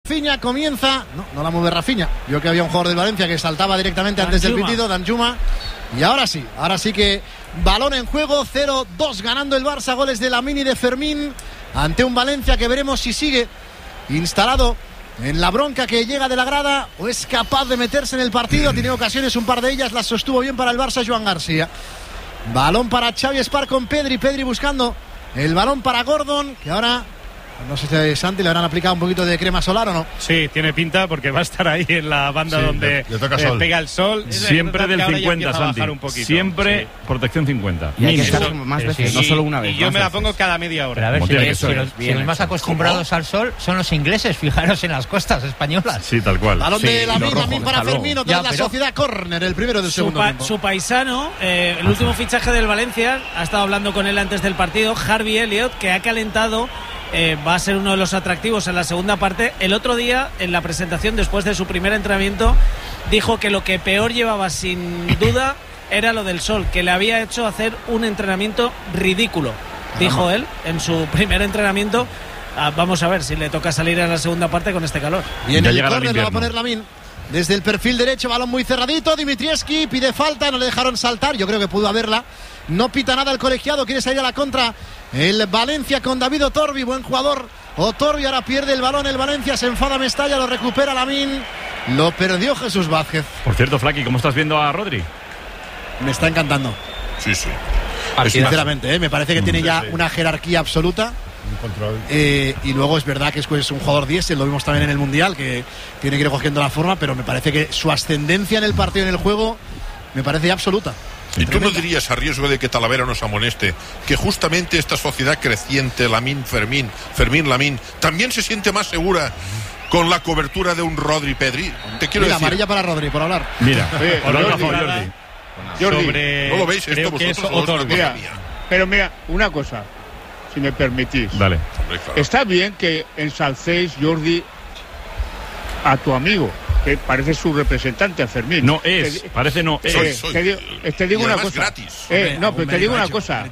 Rafinha comienza. No la mueve Rafinha. Yo que había un jugador del Valencia que saltaba directamente antes del pitido, Danjuma. Y ahora sí que balón en juego, 0-2 ganando el Barça, goles de Lamine y de Fermín, ante un Valencia que veremos si sigue instalado en la bronca que llega de la grada o es capaz de meterse en el partido. Tiene ocasiones, un par de ellas las sostuvo bien para el Barça Joan García. Balón para Xavi Espar con Pedri buscando el balón para Gordon, que ahora no sé si a Santi le habrán aplicado un poquito de crema solar o no. Sí, tiene pinta porque va a estar ahí en la banda donde le toca sol. Pega el sol. Siempre del 50, Santi. Siempre protección 50. Y hay que estar más veces, no solo una vez. Y yo me la pongo cada media hora. Pero a ver, si los más acostumbrados al sol son los ingleses, fijaros en las costas españolas. Sí, tal cual. Balón de Lamine para Fermín, otra vez la Sociedad, córner, el primero del segundo tiempo. Su paisano, el último fichaje del Valencia, ha estado hablando con él antes del partido, Harvey Elliott, que ha calentado. Va a ser uno de los atractivos en la segunda parte. El otro día, en la presentación después de su primer entrenamiento, dijo que lo que peor llevaba sin duda era lo del sol, que le había hecho hacer un entrenamiento ridículo, dijo él en su primer entrenamiento. Vamos a ver si le toca salir en la segunda parte con este calor. Bien, el córner lo va a poner Lamine desde el perfil derecho, balón muy cerradito. Dimitrievski pide falta, no le dejaron saltar, yo creo que pudo haberla. No pita nada el colegiado, quiere salir a la contra el Valencia con David Otorbi, buen jugador Otorbi, ahora pierde el balón el Valencia, se enfada Mestalla, lo recupera Lamine, lo perdió Jesús Vázquez. Por cierto, Flaqui, ¿cómo estás viendo a Rodri? Me está encantando. Sí. Sinceramente, me parece que tiene ya una jerarquía absoluta. Y luego es verdad que es un jugador diésel, lo vimos también en el Mundial, que tiene que ir cogiendo la forma, pero me parece que su ascendencia en el partido, en el juego, me parece ya absoluta. ¿Y tú no dirías, a riesgo de que Talavera nos amoneste, que justamente esta sociedad creciente, Lamine, Fermín, Lamine, también se siente más segura con la cobertura de un Rodri Pedri? Te quiero decir. Amarilla para Rodri, por hablar. Mira, Jordi. ¿No lo veis esto vosotros? Pero mira, una cosa, si me permitís. Dale. Está bien que ensalcéis, Jordi, a tu amigo, que parece su representante, a Fermín. No es, parece no es. Te digo una cosa. Gratis. Pero te digo una cosa.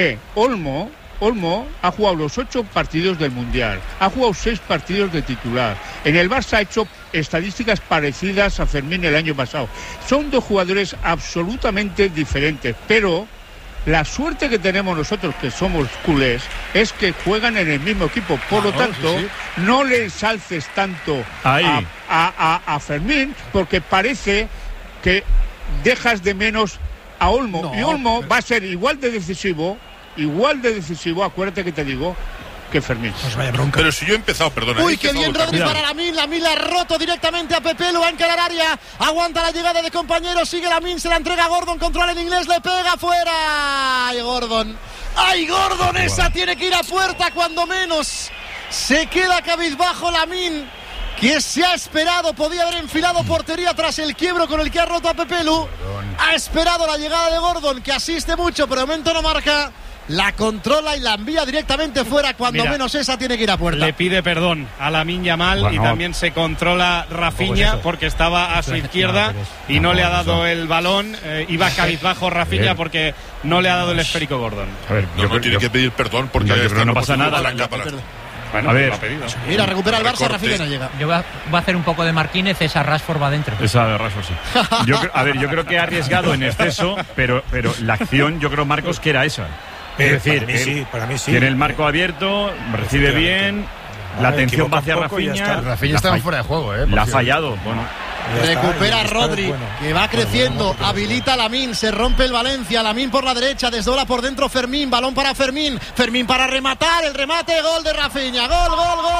Olmo ha jugado los 8 partidos del Mundial, ha jugado 6 partidos de titular. En el Barça ha hecho estadísticas parecidas a Fermín el año pasado. Son dos jugadores absolutamente diferentes, pero la suerte que tenemos nosotros, que somos culés, es que juegan en el mismo equipo. Por lo tanto, no le ensalces tanto a Fermín, porque parece que dejas de menos a Olmo. Y Olmo va a ser igual de decisivo, acuérdate que te digo, que Fermín. Pues vaya bronca. Pero si yo he empezado, perdona. Uy, qué bien Rodri para Lamine la ha roto directamente a Pepe, lo va a encarar área, aguanta la llegada de compañeros, sigue Lamine, se la entrega a Gordon, controla el inglés, le pega fuera. ¡Ay, Gordon! Esa tiene que ir a puerta cuando menos. Se queda cabizbajo Lamine, que se ha esperado, podía haber enfilado portería tras el quiebro con el que ha roto a Pepelu. Ha esperado la llegada de Gordon, que asiste mucho, pero de momento no marca. La controla y la envía directamente fuera, cuando menos esa tiene que ir a puerta. Le pide perdón a Lamine Yamal, y también se controla Rafinha porque estaba a su izquierda y no le ha dado el balón. Iba cabizbajo Rafinha porque no le ha dado el esférico Gordon. A ver, no tiene que pedir perdón porque no pasa nada. Bueno, a ver, mira, recupera el Barça, Rafinha no llega. Yo voy a hacer un poco de Marquínez, esa Rashford va adentro. Esa de Rashford, sí. Yo creo que ha arriesgado en exceso, pero la acción, yo creo, Marcos, que era esa. Es decir, para mí sí. Tiene el marco abierto, recibe bien, la atención va hacia Rafinha. Rafinha estaba fuera de juego, la ha fallado, bueno. Recupera Rodri, que va creciendo, habilita a Lamine, se rompe el Valencia, Lamine por la derecha, desdobla por dentro Fermín, balón para Fermín para rematar, el remate, gol de Rafinha, gol.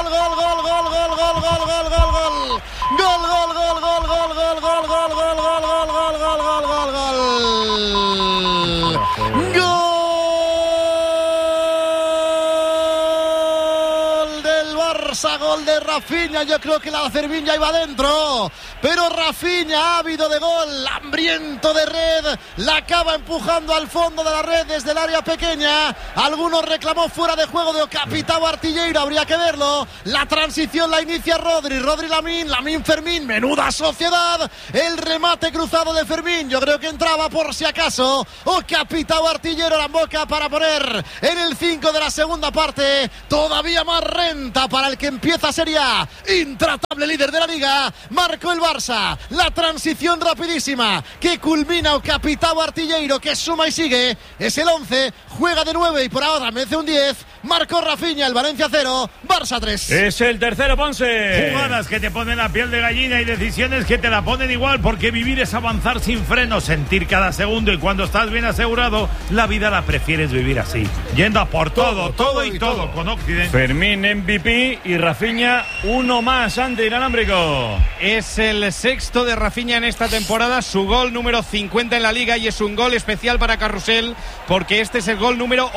Gol de Rafinha, yo creo que la Fermín ya iba adentro, pero Rafinha, ávido de gol, hambriento de red, la acaba empujando al fondo de la red desde el área pequeña. Algunos reclamó fuera de juego de Capitão Artilleiro, habría que verlo. La transición la inicia Rodri Lamine Fermín, menuda sociedad, el remate cruzado de Fermín, yo creo que entraba por si acaso. Capitão Artilleiro la boca para poner en el 5 de la segunda parte, todavía más renta para el que empieza esta Serie A. Intratable líder de la Liga. Marcó el Barça. La transición rapidísima que culmina o capitao Artilleiro, que suma y sigue. Es el 11. Juega de 9 y por ahora merece un 10. Marcó Rafinha, el Valencia 0, Barça 3. Es el tercero, Ponce. Jugadas que te ponen la piel de gallina y decisiones que te la ponen igual, porque vivir es avanzar sin freno, sentir cada segundo, y cuando estás bien asegurado, la vida la prefieres vivir así, yendo a por todo con Occidente. Fermín MVP y Rafinha uno más ante inalámbrico. Es el sexto de Rafinha en esta temporada, su gol número 50 en la Liga, y es un gol especial para Carrusel porque este es el gol número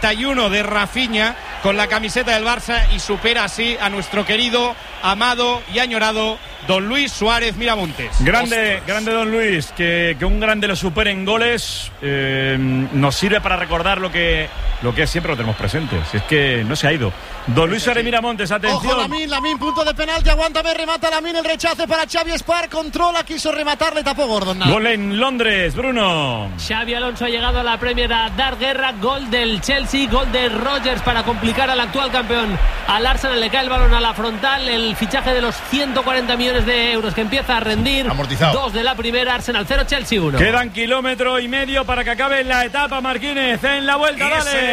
81 de Rafinha con la camiseta del Barça, y supera así a nuestro querido, amado y añorado Don Luis Suárez Miramontes. Grande Don Luis, que un grande lo supere en goles, nos sirve para recordar lo que es, siempre lo tenemos presente, si es que no se ha ido. Don Luis Suárez Miramontes, atención. Ojo, Lamine, punto de penalti, aguántame, remata Lamine, el rechace para Xavi Espar, controla, quiso rematar, le tapó Gordon. Gol en Londres, Bruno. Xavi Alonso ha llegado a la Premier a dar guerra, gol del Chelsea, gol de Rodgers para complicar al actual campeón. Al Arsenal le cae el balón a la frontal, el fichaje de los 140 millones de euros que empieza a rendir. Amortizado. 2 de la primera, Arsenal 0, Chelsea 1. Quedan 1,5 kilómetros para que acabe la etapa, Marquínez, en la vuelta,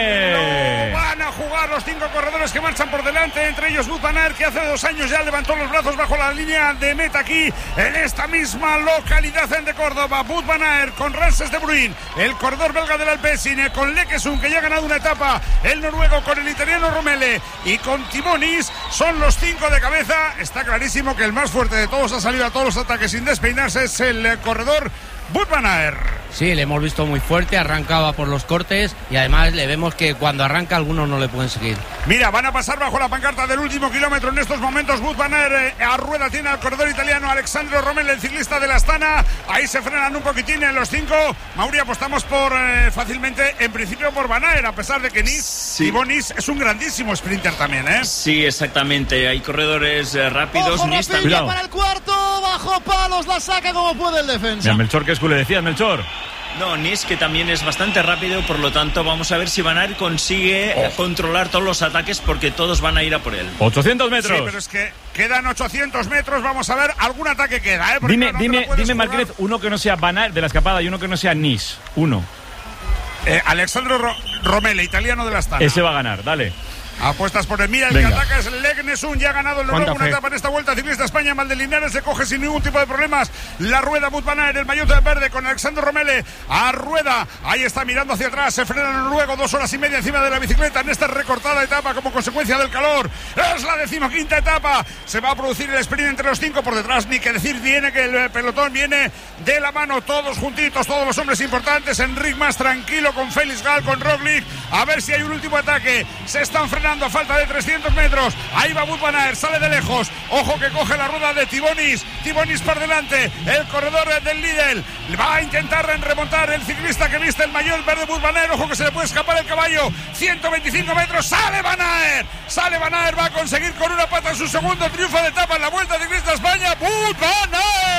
dale. Van a jugar los 5 corredores que marchan por delante, entre ellos Wout van Aert, que hace 2 años ya levantó los brazos bajo la línea de meta aquí, en esta misma localidad de Córdoba. Wout van Aert con Ramses de Bruin, el corredor belga del Alpecin, con Lekesund, que ya ha ganado una etapa, el noruego con el italiano Romele y con Timonis, son los 5 de cabeza. Está clarísimo que el más fuerte de todos ha salido a todos los ataques sin despeinarse, es el corredor Wout van Aert. Sí, le hemos visto muy fuerte, arrancaba por los cortes y además le vemos que cuando arranca algunos no le pueden seguir. Mira, van a pasar bajo la pancarta del último kilómetro en estos momentos. Wout van Aert a rueda tiene al corredor italiano Alessandro Romele, el ciclista de la Astana. Ahí se frenan un poquitín en los 5. Mauri, apostamos por fácilmente, en principio, por Van Aert, a pesar de que Nice es un grandísimo sprinter también, ¿eh? Sí, exactamente. Hay corredores rápidos. Ojo, Rafinha para el cuarto, bajo palos, la saca como puede el defensa. Mira, Melchor, ¿qué es que le decías, Melchor? No, Nice, que también es bastante rápido, por lo tanto vamos a ver si Van Aert consigue controlar todos los ataques, porque todos van a ir a por él. 800 metros. Sí, pero es que quedan 800 metros, vamos a ver, algún ataque queda, ¿eh? Dime, Marquez, uno que no sea Van Aert de la escapada y uno que no sea Nice. Uno. Alessandro Romele, italiano de la Astana. Ese va a ganar, dale. Apuestas por el Mira, el que ataca es Lekesund, ya ha ganado el noruego una etapa en esta Vuelta Ciclista España. Valdelinares se coge sin ningún tipo de problemas la rueda. Wout van Aert, el maillot de verde con Alessandro Romele a rueda, ahí está mirando hacia atrás, se frena el noruego, 2 horas y media encima de la bicicleta en esta recortada etapa como consecuencia del calor. Es la 15ª etapa, se va a producir el sprint entre los 5 por detrás, ni que decir viene que el pelotón viene de la mano, todos juntitos, todos los hombres importantes. Enric más tranquilo con Félix Gal, con Roglic, a ver si hay un último ataque. Se están frenando a falta de 300 metros. Ahí va Wout van Aert, sale de lejos. Ojo que coge la rueda de Timonis por delante, el corredor del Lidl. Va a intentar remontar el ciclista que viste el maillot verde Wout van Aert. Ojo que se le puede escapar el caballo. 125 metros, sale Van Aert, va a conseguir con una pata su segundo triunfo de etapa en la Vuelta Ciclista España. Wout van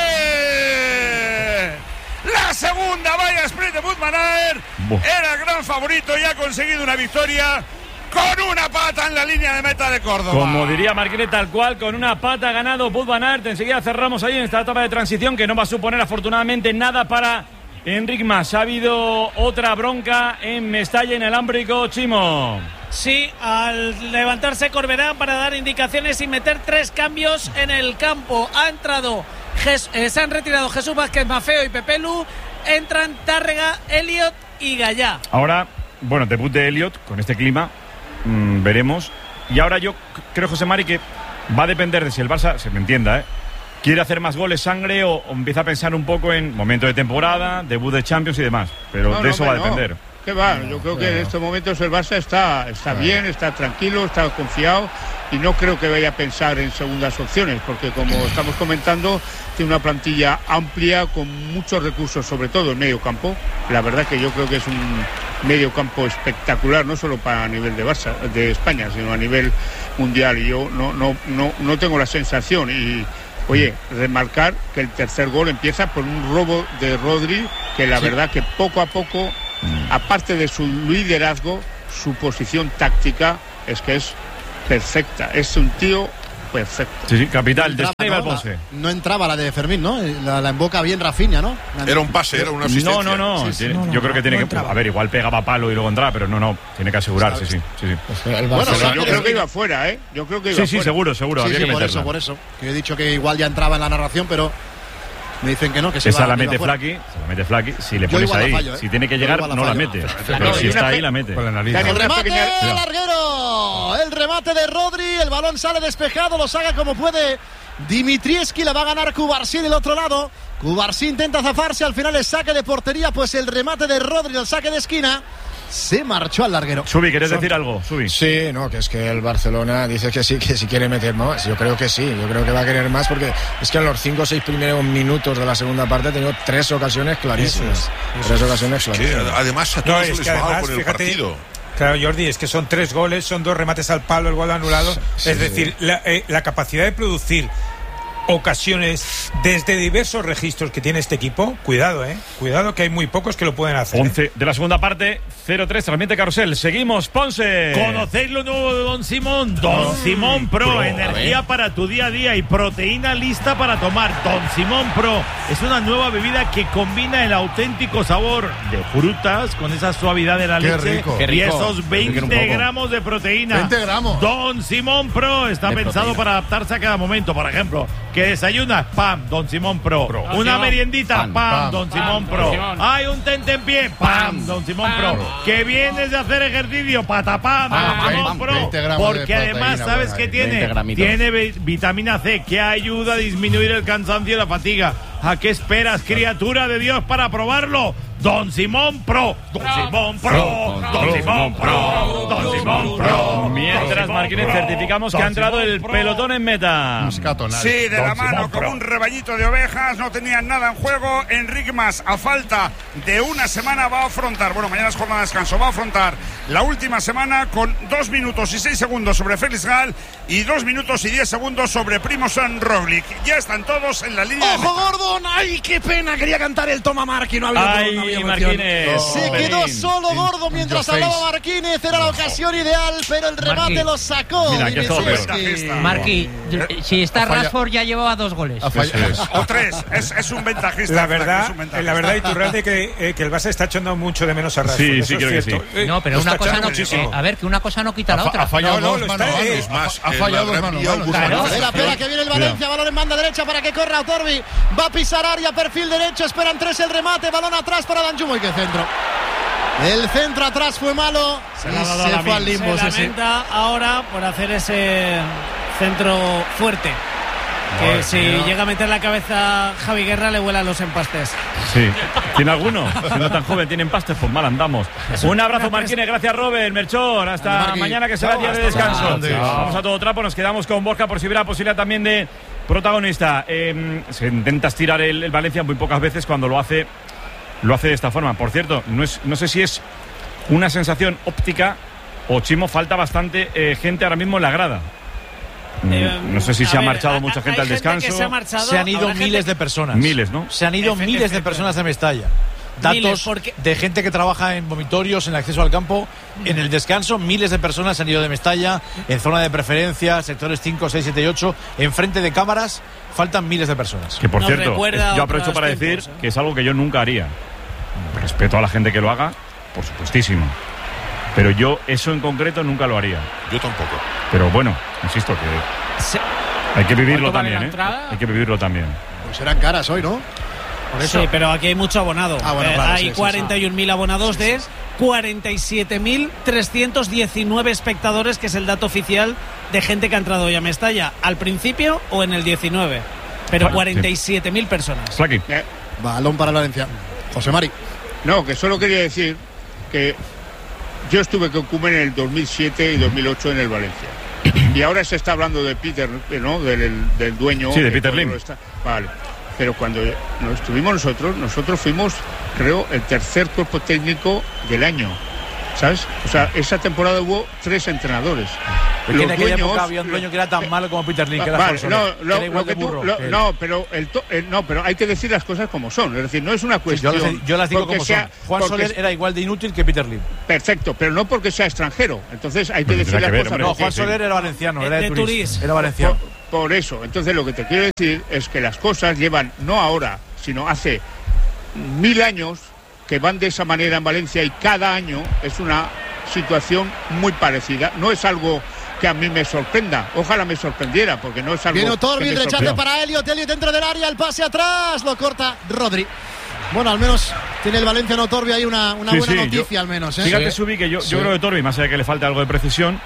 Aert, la segunda valla sprint de Wout van Aert. Era el gran favorito y ha conseguido una victoria con una pata en la línea de meta de Córdoba. Como diría Marquinhos, tal cual, con una pata ha ganado Wout van Aert. Enseguida cerramos ahí en esta etapa de transición, que no va a suponer afortunadamente nada para Enric Mas. Ha habido otra bronca en Mestalla inalámbrico, Chimo. Sí, al levantarse Corberán para dar indicaciones y meter 3 cambios en el campo. Se han retirado Jesús Vázquez, Mafeo y Pepelu. Entran Tárrega, Elliot y Gallá. Ahora, bueno, debut de Elliot con este clima. Veremos. Y ahora yo creo, José Mari, que va a depender de si el Barça, se me entienda, quiere hacer más goles sangre o empieza a pensar un poco en momento de temporada, debut de Champions y demás. Pero de eso va a depender. ¿Qué va? Yo creo que en estos momentos el Barça está bien, está tranquilo, está confiado y no creo que vaya a pensar en segundas opciones, porque como estamos comentando, tiene una plantilla amplia con muchos recursos, sobre todo en medio campo. La verdad que yo creo que es un medio campo espectacular, no solo para a nivel de Barça, de España, sino a nivel mundial. Y yo no tengo la sensación. Y oye, remarcar que el tercer gol empieza por un robo de Rodri, que la verdad que poco a poco, aparte de su liderazgo, su posición táctica es que es perfecta. Es un tío perfecto. Sí, capital. No entraba la de Fermín, ¿no? La emboca bien Rafinha, ¿no? Era un pase, era una asistencia. No. Yo creo que tiene que... A ver, igual pegaba palo y luego entraba, pero no. Tiene que asegurar, sí. Bueno, yo creo que iba fuera, ¿eh? Yo creo que iba fuera. Sí, seguro. Había que meterla. Por eso. Que he dicho que igual ya entraba en la narración, pero me dicen que no, que esa la mete Flaky, si le pones ahí. Si tiene que llegar, no la mete. Pero si está ahí, la mete. El remate larguero. El remate de Rodri. El balón sale despejado. Lo saca como puede Dimitrievski. La va a ganar Cubarsí del otro lado. Cubarsí intenta zafarse. Al final es saque de portería. Pues el remate de Rodri, el saque de esquina, se marchó al larguero. Subi, ¿quieres decir algo? Subi. Sí, no, que es que el Barcelona dice que sí quiere meter más. Yo creo que sí, yo creo que va a querer más, porque es que en los 5 o 6 primeros minutos de la segunda parte ha tenido 3 ocasiones clarísimas. Además, a todos les va por el partido. Claro, Jordi, es que son 3 goles, son 2 remates al palo, el gol anulado. Es decir, la capacidad de producir ocasiones desde diversos registros que tiene este equipo, cuidado que hay muy pocos que lo pueden hacer. 11 de la segunda parte, 0-3, transmite Carrusel. Seguimos, Ponce. ¿Conocéis lo nuevo de Don Simón? Don Simón Pro, energía para tu día a día y proteína lista para tomar. Don Simón Pro es una nueva bebida que combina el auténtico sabor de frutas con esa suavidad de la leche y esos 20 gramos de proteína. 20 gramos. Don Simón Pro está pensado para adaptarse a cada momento. Por ejemplo, que desayunas, ¡pam! Don Simón Pro. Una meriendita, ¡pam! Don Simón Pro. Hay un tentempié, ¡pam! Don Simón Pro. Que vienes de hacer ejercicio, ¡patapam! Don Simón Pro. Porque además, ¿sabes qué tiene? Tiene vitamina C, que ayuda a disminuir el cansancio y la fatiga. ¿A qué esperas, criatura de Dios, para probarlo? Don Simón Pro, Don Simón Pro, Don Simón Pro, Don Simón Pro. Mientras, Marquínez, certificamos que ha entrado el pelotón en meta. Sí, de la mano, como un rebañito de ovejas, no tenían nada en juego. Enrique Mas, a falta de una semana, va a afrontar, mañana es jornada de descanso, va a afrontar la última semana con 2 minutos y 6 segundos sobre Félix Gal y 2 minutos y 10 segundos sobre Primož Roglič. Ya están todos en la línea. ¡Ojo, Gordon! ¡Ay, qué pena! Quería cantar el Toma Marqui, no había Marquínez. Se quedó solo Gordo mientras hablaba Marquínez. Era la ocasión ideal, pero el remate lo sacó. Marqui, si está Rashford ya llevaba 2 goles. O 3. Es un ventajista. La verdad, Iturralde, que el Barça está echando mucho de menos a Rashford. Sí, creo que sí. No, pero una cosa no, a ver, que una cosa no quita la otra. Ha fallado 2 manos. Ha fallado 2 manos. Espera, que viene el Valencia. Balón en banda derecha para que corra Otorbi. Va a pisar área, perfil derecho. Esperan 3 el remate. Balón atrás para Danjuma. Y que centro. El centro atrás fue malo. Se fue al limbo. Se lamenta ahora por hacer ese centro fuerte. Que si llega a meter la cabeza Javi Guerra le vuelan los empastes. Sí. ¿Tiene alguno? Siendo tan joven tiene empastes, pues mal andamos. Un abrazo, Marquínez. Gracias, Robert. Melchor. Hasta mañana, que será el día de descanso. Vamos a todo trapo. Nos quedamos con Borja por si hubiera posibilidad también de protagonista. Se intenta estirar el Valencia muy pocas veces. Cuando lo hace de esta forma. Por cierto, no sé si es una sensación óptica o, Chimo, falta bastante gente ahora mismo en la grada. No sé si se ha marchado mucha gente al descanso. Se han ido miles de personas. Miles, ¿no? Se han ido miles de personas de Mestalla. Datos de gente que trabaja en vomitorios, en el acceso al campo, en el descanso. Miles de personas se han ido de Mestalla, en zona de preferencia, sectores 5, 6, 7 y 8. Enfrente de cámaras faltan miles de personas. Que, por cierto, yo aprovecho para decir que es algo que yo nunca haría. Respeto a la gente que lo haga, por supuestísimo. Pero yo eso en concreto nunca lo haría. Yo tampoco. Pero bueno, insisto que hay que vivirlo también, ¿eh? Hay que vivirlo también. Pues serán caras hoy, ¿no? Por eso. Sí, pero aquí hay mucho abonado. Claro, hay 41.000 abonados de 47.319 espectadores, que es el dato oficial de gente que ha entrado hoy a Mestalla. ¿Al principio o en el 19? Pero 47.000 personas. Balón para Valencia. José Mari. No, que solo quería decir que yo estuve con Koeman en el 2007 y 2008 en el Valencia. Y ahora se está hablando de Peter, ¿no? Del dueño. Sí, de Peter Lim. Vale. Pero cuando estuvimos nosotros fuimos, creo, el tercer cuerpo técnico del año. ¿Sabes? O sea, esa temporada hubo 3 entrenadores. Porque en aquella época había un dueño que era tan malo como Peter Lim, que era pero hay que decir las cosas como son. Es decir, no es una cuestión. Yo las digo como son. Juan Soler era igual de inútil que Peter Lim. Perfecto, pero no porque sea extranjero. Entonces hay que decir las cosas. No, Juan Soler era valenciano, era de Turís. Era valenciano. Por eso, entonces lo que te quiero decir es que las cosas llevan, no ahora, sino hace 1000 años que van de esa manera en Valencia, y cada año es una situación muy parecida. No es algo que a mí me sorprenda, ojalá me sorprendiera, porque no es algo. Viene Otorbi, que me rechace para Elliot dentro del área, el pase atrás, lo corta Rodri. Bueno, al menos tiene el Valencia en Otorbi ahí una buena noticia, al menos. Fíjate, Subi, que yo creo que Otorbi, más allá de que le falta algo de precisión,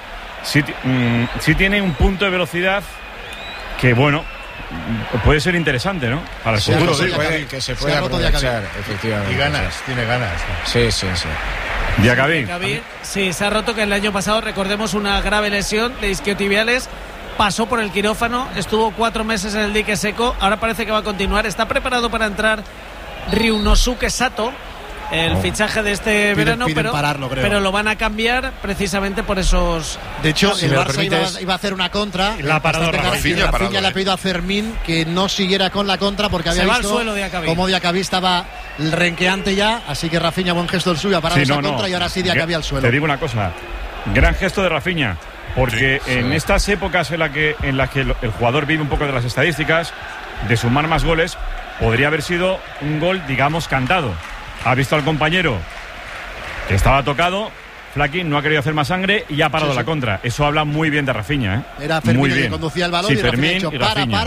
sí tiene un punto de velocidad que, bueno, puede ser interesante, ¿no? Para el futuro. Que se puede aprovechar, efectivamente. Y ganas, tiene ganas. Sí. Diacabí. Sí, se ha roto, que el año pasado, recordemos, una grave lesión de isquiotibiales. Pasó por el quirófano, estuvo 4 meses en el dique seco, ahora parece que va a continuar. Está preparado para entrar Ryunosuke Sato, el fichaje de este verano, pero lo van a cambiar precisamente por esos. De hecho, el Barça iba a hacer una contra. La paradora. Rafinha le ha pedido a Fermín que no siguiera con la contra, porque había visto como Diacabí estaba renqueante ya, así que Rafinha, buen gesto el suyo, ha parado esa contra y ahora sí Diacabí al suelo. Te digo una cosa, gran gesto de Rafinha, porque en estas épocas en las que el jugador vive un poco de las estadísticas, de sumar más goles, podría haber sido un gol, digamos, cantado. Ha visto al compañero que estaba tocado, Flaquín no ha querido hacer más sangre y ha parado la contra. Eso habla muy bien de Rafinha, ¿eh? Era Fermín muy el bien. que conducía el balón, y Rafinha ha dicho,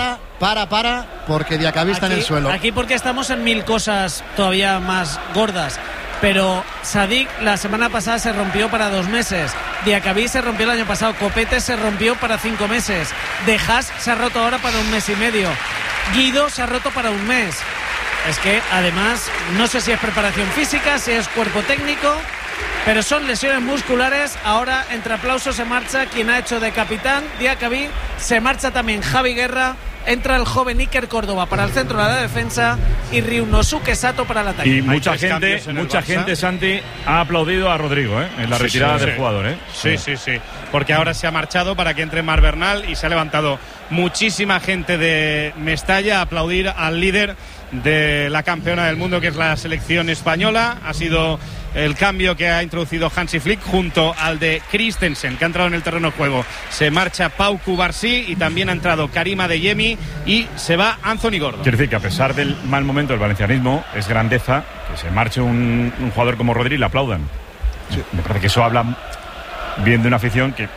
para, porque Diacabí está en el suelo. Aquí porque estamos en 1000 cosas todavía más gordas. Pero Sadik la semana pasada se rompió para 2 meses. Diacabí se rompió el año pasado. Copete se rompió para 5 meses. De Haas se ha roto ahora para 1 mes y medio. Guido se ha roto para 1 mes. Es que además no sé si es preparación física, si es cuerpo técnico, pero son lesiones musculares. Ahora entre aplausos se marcha quien ha hecho de capitán, Diacabí. Se marcha también Javi Guerra. Entra el joven Iker Córdoba para el centro de la defensa y Ryunosuke Sato para el ataque. Y mucha gente, Santi, ha aplaudido a Rodrigo, en la retirada del jugador. Sí. Porque ahora se ha marchado para que entre Mar Bernal y se ha levantado muchísima gente de Mestalla a aplaudir al líder de la campeona del mundo, que es la selección española. Ha sido el cambio que ha introducido Hansi Flick junto al de Christensen, que ha entrado en el terreno de juego. Se marcha Pau Cubarsí y también ha entrado Karima Adeyemi y se va Anthony Gordon. Quiero decir que a pesar del mal momento del valencianismo, es grandeza que se marche un jugador como Rodri y le aplaudan. Me parece que eso habla bien de una afición que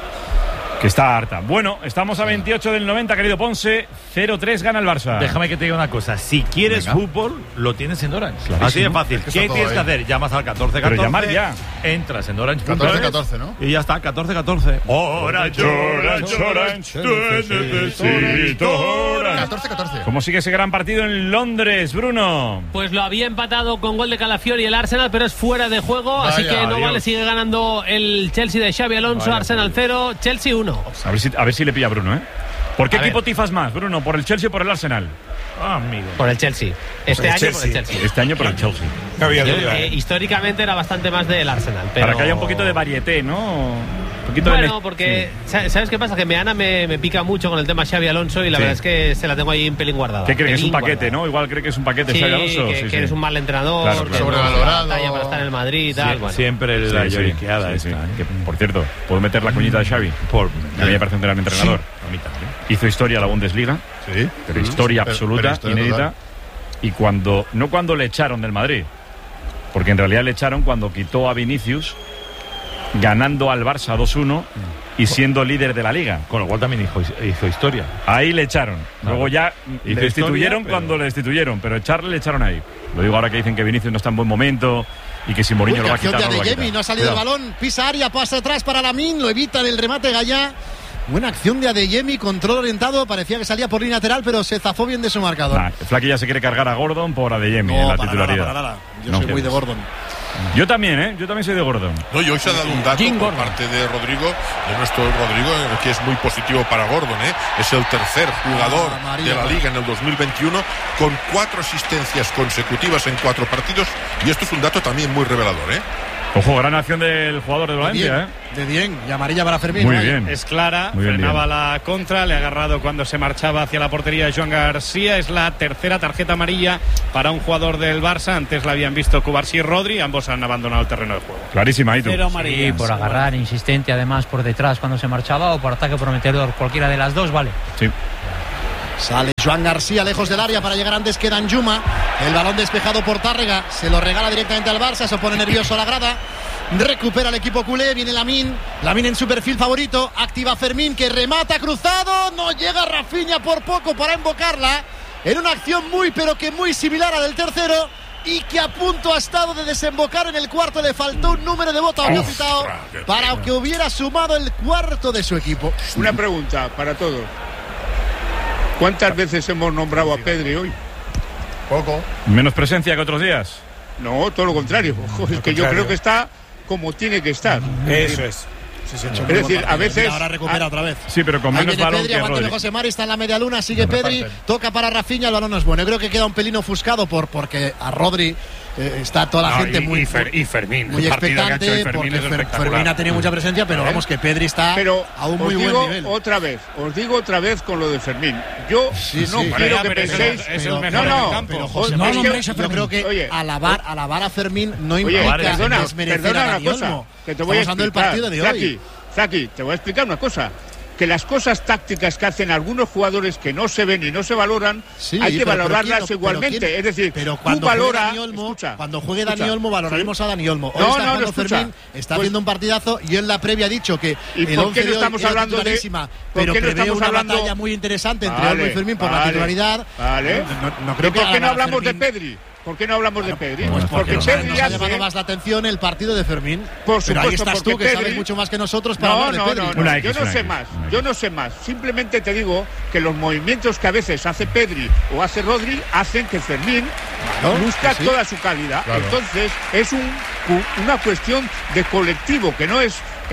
está harta. Bueno, estamos a 28 del 90, querido Ponce. 0-3 gana el Barça. Déjame que te diga una cosa. Si quieres fútbol, lo tienes en Orange. Clarísimo. Así de fácil. ¿Qué tienes que hacer? Llamas al 1414. Pero llamar ya. Entras en Orange. 1414, ¿no? Y ya está, 1414. Orange. Necesito Orange. 1414. ¿Cómo sigue ese gran partido en Londres, Bruno? Pues lo había empatado con gol de Calafiori el Arsenal, pero es fuera de juego, así que no vale, sigue ganando el Chelsea de Xabi Alonso. Arsenal 0, Chelsea 1. A ver si le pilla a Bruno, ¿eh? ¿Por qué equipo tifas más, Bruno? ¿Por el Chelsea o por el Arsenal? Amigo. Por el Chelsea. Este año por el Chelsea. Este año por el Chelsea. Históricamente era bastante más del Arsenal. Pero... Para que haya un poquito de varieté, ¿no? Bueno, porque ¿sabes qué pasa? Que Meana me pica mucho con el tema Xabi Alonso y la verdad es que se la tengo ahí un pelín guardada. ¿Qué cree que es un paquete, no? Igual cree que es un paquete Xabi Alonso. Que eres un mal entrenador, sobrevalorado, para estar en el Madrid y tal. Siempre la lloriqueada esta. Que, por cierto, ¿puedo meter la cuñita de Xavi? A mí me parece un gran entrenador. A mí también. Hizo historia a la Bundesliga, pero historia absoluta, pero inédita. Total. Y no cuando le echaron del Madrid, porque en realidad le echaron cuando quitó a Vinicius, ganando al Barça 2-1 y siendo líder de la Liga. Con lo cual también hizo historia. Ahí le echaron. Luego ya le destituyeron cuando le destituyeron, pero le echaron ahí. Lo digo ahora que dicen que Vinicius no está en buen momento y que si Mourinho lo va a quitar, no lo va a quitar. No ha salido el balón, pisa área, pasa atrás para Lamine, lo evita del remate Gallá. Buena acción de Adeyemi, control orientado, parecía que salía por línea lateral, pero se zafó bien de su marcador. Flaky ya se quiere cargar a Gordon por Adeyemi en la titularidad. Nada. Yo soy muy de Gordon. Yo también, yo también soy de Gordon. No, y hoy se ha dado un dato por parte de Rodrigo, de nuestro Rodrigo, que es muy positivo para Gordon, Es el tercer jugador de la Liga en el 2021 con 4 asistencias consecutivas en 4 partidos, y esto es un dato también muy revelador, Ojo, gran acción del jugador de Valencia, De bien, y amarilla para Fermín. Muy bien. Es clara, Muy bien, frenaba bien. la contra, le ha agarrado cuando se marchaba hacia la portería de Joan García. Es la tercera tarjeta amarilla para un jugador del Barça. Antes la habían visto Cubarsí y Rodri, ambos han abandonado el terreno de juego. Clarísima, ¿y tú? Sí, por agarrar, insistente, además por detrás cuando se marchaba, o por ataque prometedor, cualquiera de las dos, vale. Sí. Sale Joan García lejos del área para llegar antes que Danjuma. El balón despejado por Tárrega. Se lo regala directamente al Barça. Se pone nervioso a la grada. Recupera el equipo culé. Viene Lamine. Lamine en su perfil favorito. Activa Fermín que remata cruzado. No llega Rafinha por poco para invocarla. En una acción muy pero que muy similar a del tercero. Y que a punto ha estado de desembocar en el cuarto. Le faltó un número de voto pitado para que hubiera sumado el cuarto de su equipo. Una pregunta para todos. ¿Cuántas veces hemos nombrado a Pedri hoy? Poco. ¿Menos presencia que otros días? No, todo lo contrario. Es que yo creo que está como tiene que estar. Eso es. Es decir, a veces... Ahora recupera otra vez. Sí, pero con Ahí menos viene balón Pedri, que aguántale Rodri. José Mari, está en la media luna, sigue Pedri, toca para Rafinha, el balón no es bueno. Yo creo que queda un pelín ofuscado porque a Rodri está toda la gente muy Fermín, muy el partido que ha hecho expectante, Fermín porque es espectacular. Fermín ha tenido mucha presencia, pero vamos que Pedri está a un muy buen nivel. Os digo otra vez con lo de Fermín. Yo no quiero que penséis... Es el mejor en el campo. Pero José Mari, yo creo que alabar a Fermín no implica desmerecer a Dani Olmo. Que te voy a Estamos hablando del partido de hoy. Zaki, te voy a explicar una cosa. Que las cosas tácticas que hacen algunos jugadores que no se ven y no se valoran, hay que valorarlas igualmente. Es decir, cuando tú valora... Dani Olmo, cuando juegue Dani Olmo, valoraremos a Dani Olmo. Hoy Fermín está haciendo un partidazo. Yo en la previa he dicho que ¿y el por qué 11 no estamos hablando de...? Pero prevé una batalla muy interesante entre Olmo y Fermín por la titularidad. Vale. No creo que ¿por qué no hablamos de Pedri? ¿Por qué no hablamos de Pedri? Pues porque Pedri nos ha llamado más la atención el partido de Fermín. Por pero ahí supuesto, estás tú, que Pedri... sabes mucho más que nosotros para hablar de Pedri. Yo no sé más. Simplemente te digo que los movimientos que a veces hace Pedri o hace Rodri hacen que Fermín busca toda su calidad. Claro. Entonces es una cuestión de colectivo, que no es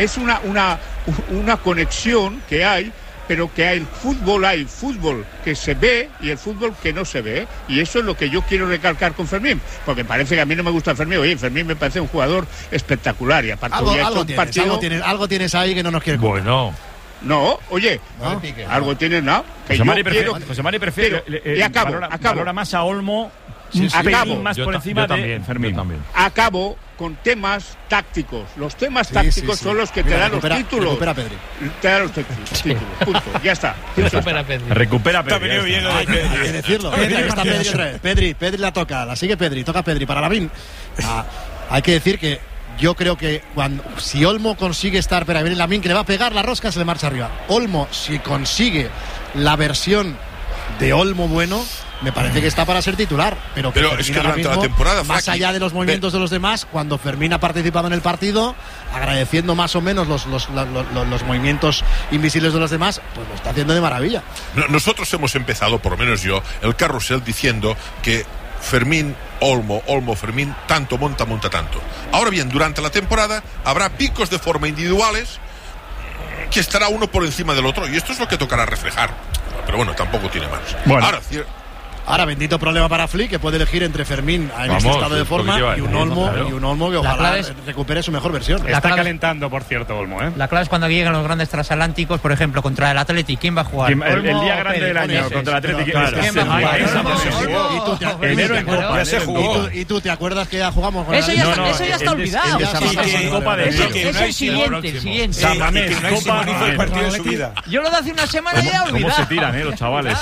una conexión que hay. Pero que hay fútbol que se ve y el fútbol que no se ve. Y eso es lo que yo quiero recalcar con Fermín. Porque parece que a mí no me gusta Fermín. Oye, Fermín me parece un jugador espectacular. Y aparte algo tienes ahí que no nos quieres contar. Bueno. No, oye, algo tienes, ¿no? José Mari prefiere... y acabo. Valora más a Olmo un pelín más por encima de Fermín. Acabo con temas tácticos. Los temas tácticos son los que te dan los títulos. Recupera Pedri. Te dan los títulos. Punto. Ya está. Recupera Pedri. Hay que decirlo. Pedri la toca. La sigue Pedri. Toca Pedri para Lamine. Hay que decir que yo creo que si Olmo consigue estar, pero viene Lamine que le va a pegar la rosca, se le marcha arriba. Olmo, si consigue la versión de Olmo bueno, me parece que está para ser titular, pero es que durante la temporada, más allá de los movimientos de los demás, cuando Fermín ha participado en el partido, agradeciendo más o menos los movimientos invisibles de los demás, pues lo está haciendo de maravilla. Nosotros hemos empezado, por lo menos yo, el carrusel diciendo que Fermín, Olmo, Fermín, tanto monta tanto. Ahora bien, durante la temporada habrá picos de forma individuales que estará uno por encima del otro, y esto es lo que tocará reflejar. Pero bueno, tampoco tiene más. Bueno. Ahora, bendito problema para Flick, que puede elegir entre Fermín en este estado de forma y un Olmo que ojalá recupere su mejor versión. Está calentando, por cierto, Olmo. La clave es cuando llegan los grandes transatlánticos, por ejemplo, contra el Athletic. ¿Quién va a jugar? El día grande del año contra el Athletic. ¿Quién va a jugar? ¿Y tú te acuerdas que ya jugamos con eso ya está olvidado. Es el siguiente. San Mamés, Copa. Yo lo de hace una semana ya he olvidado. ¿Cómo se tiran, los chavales?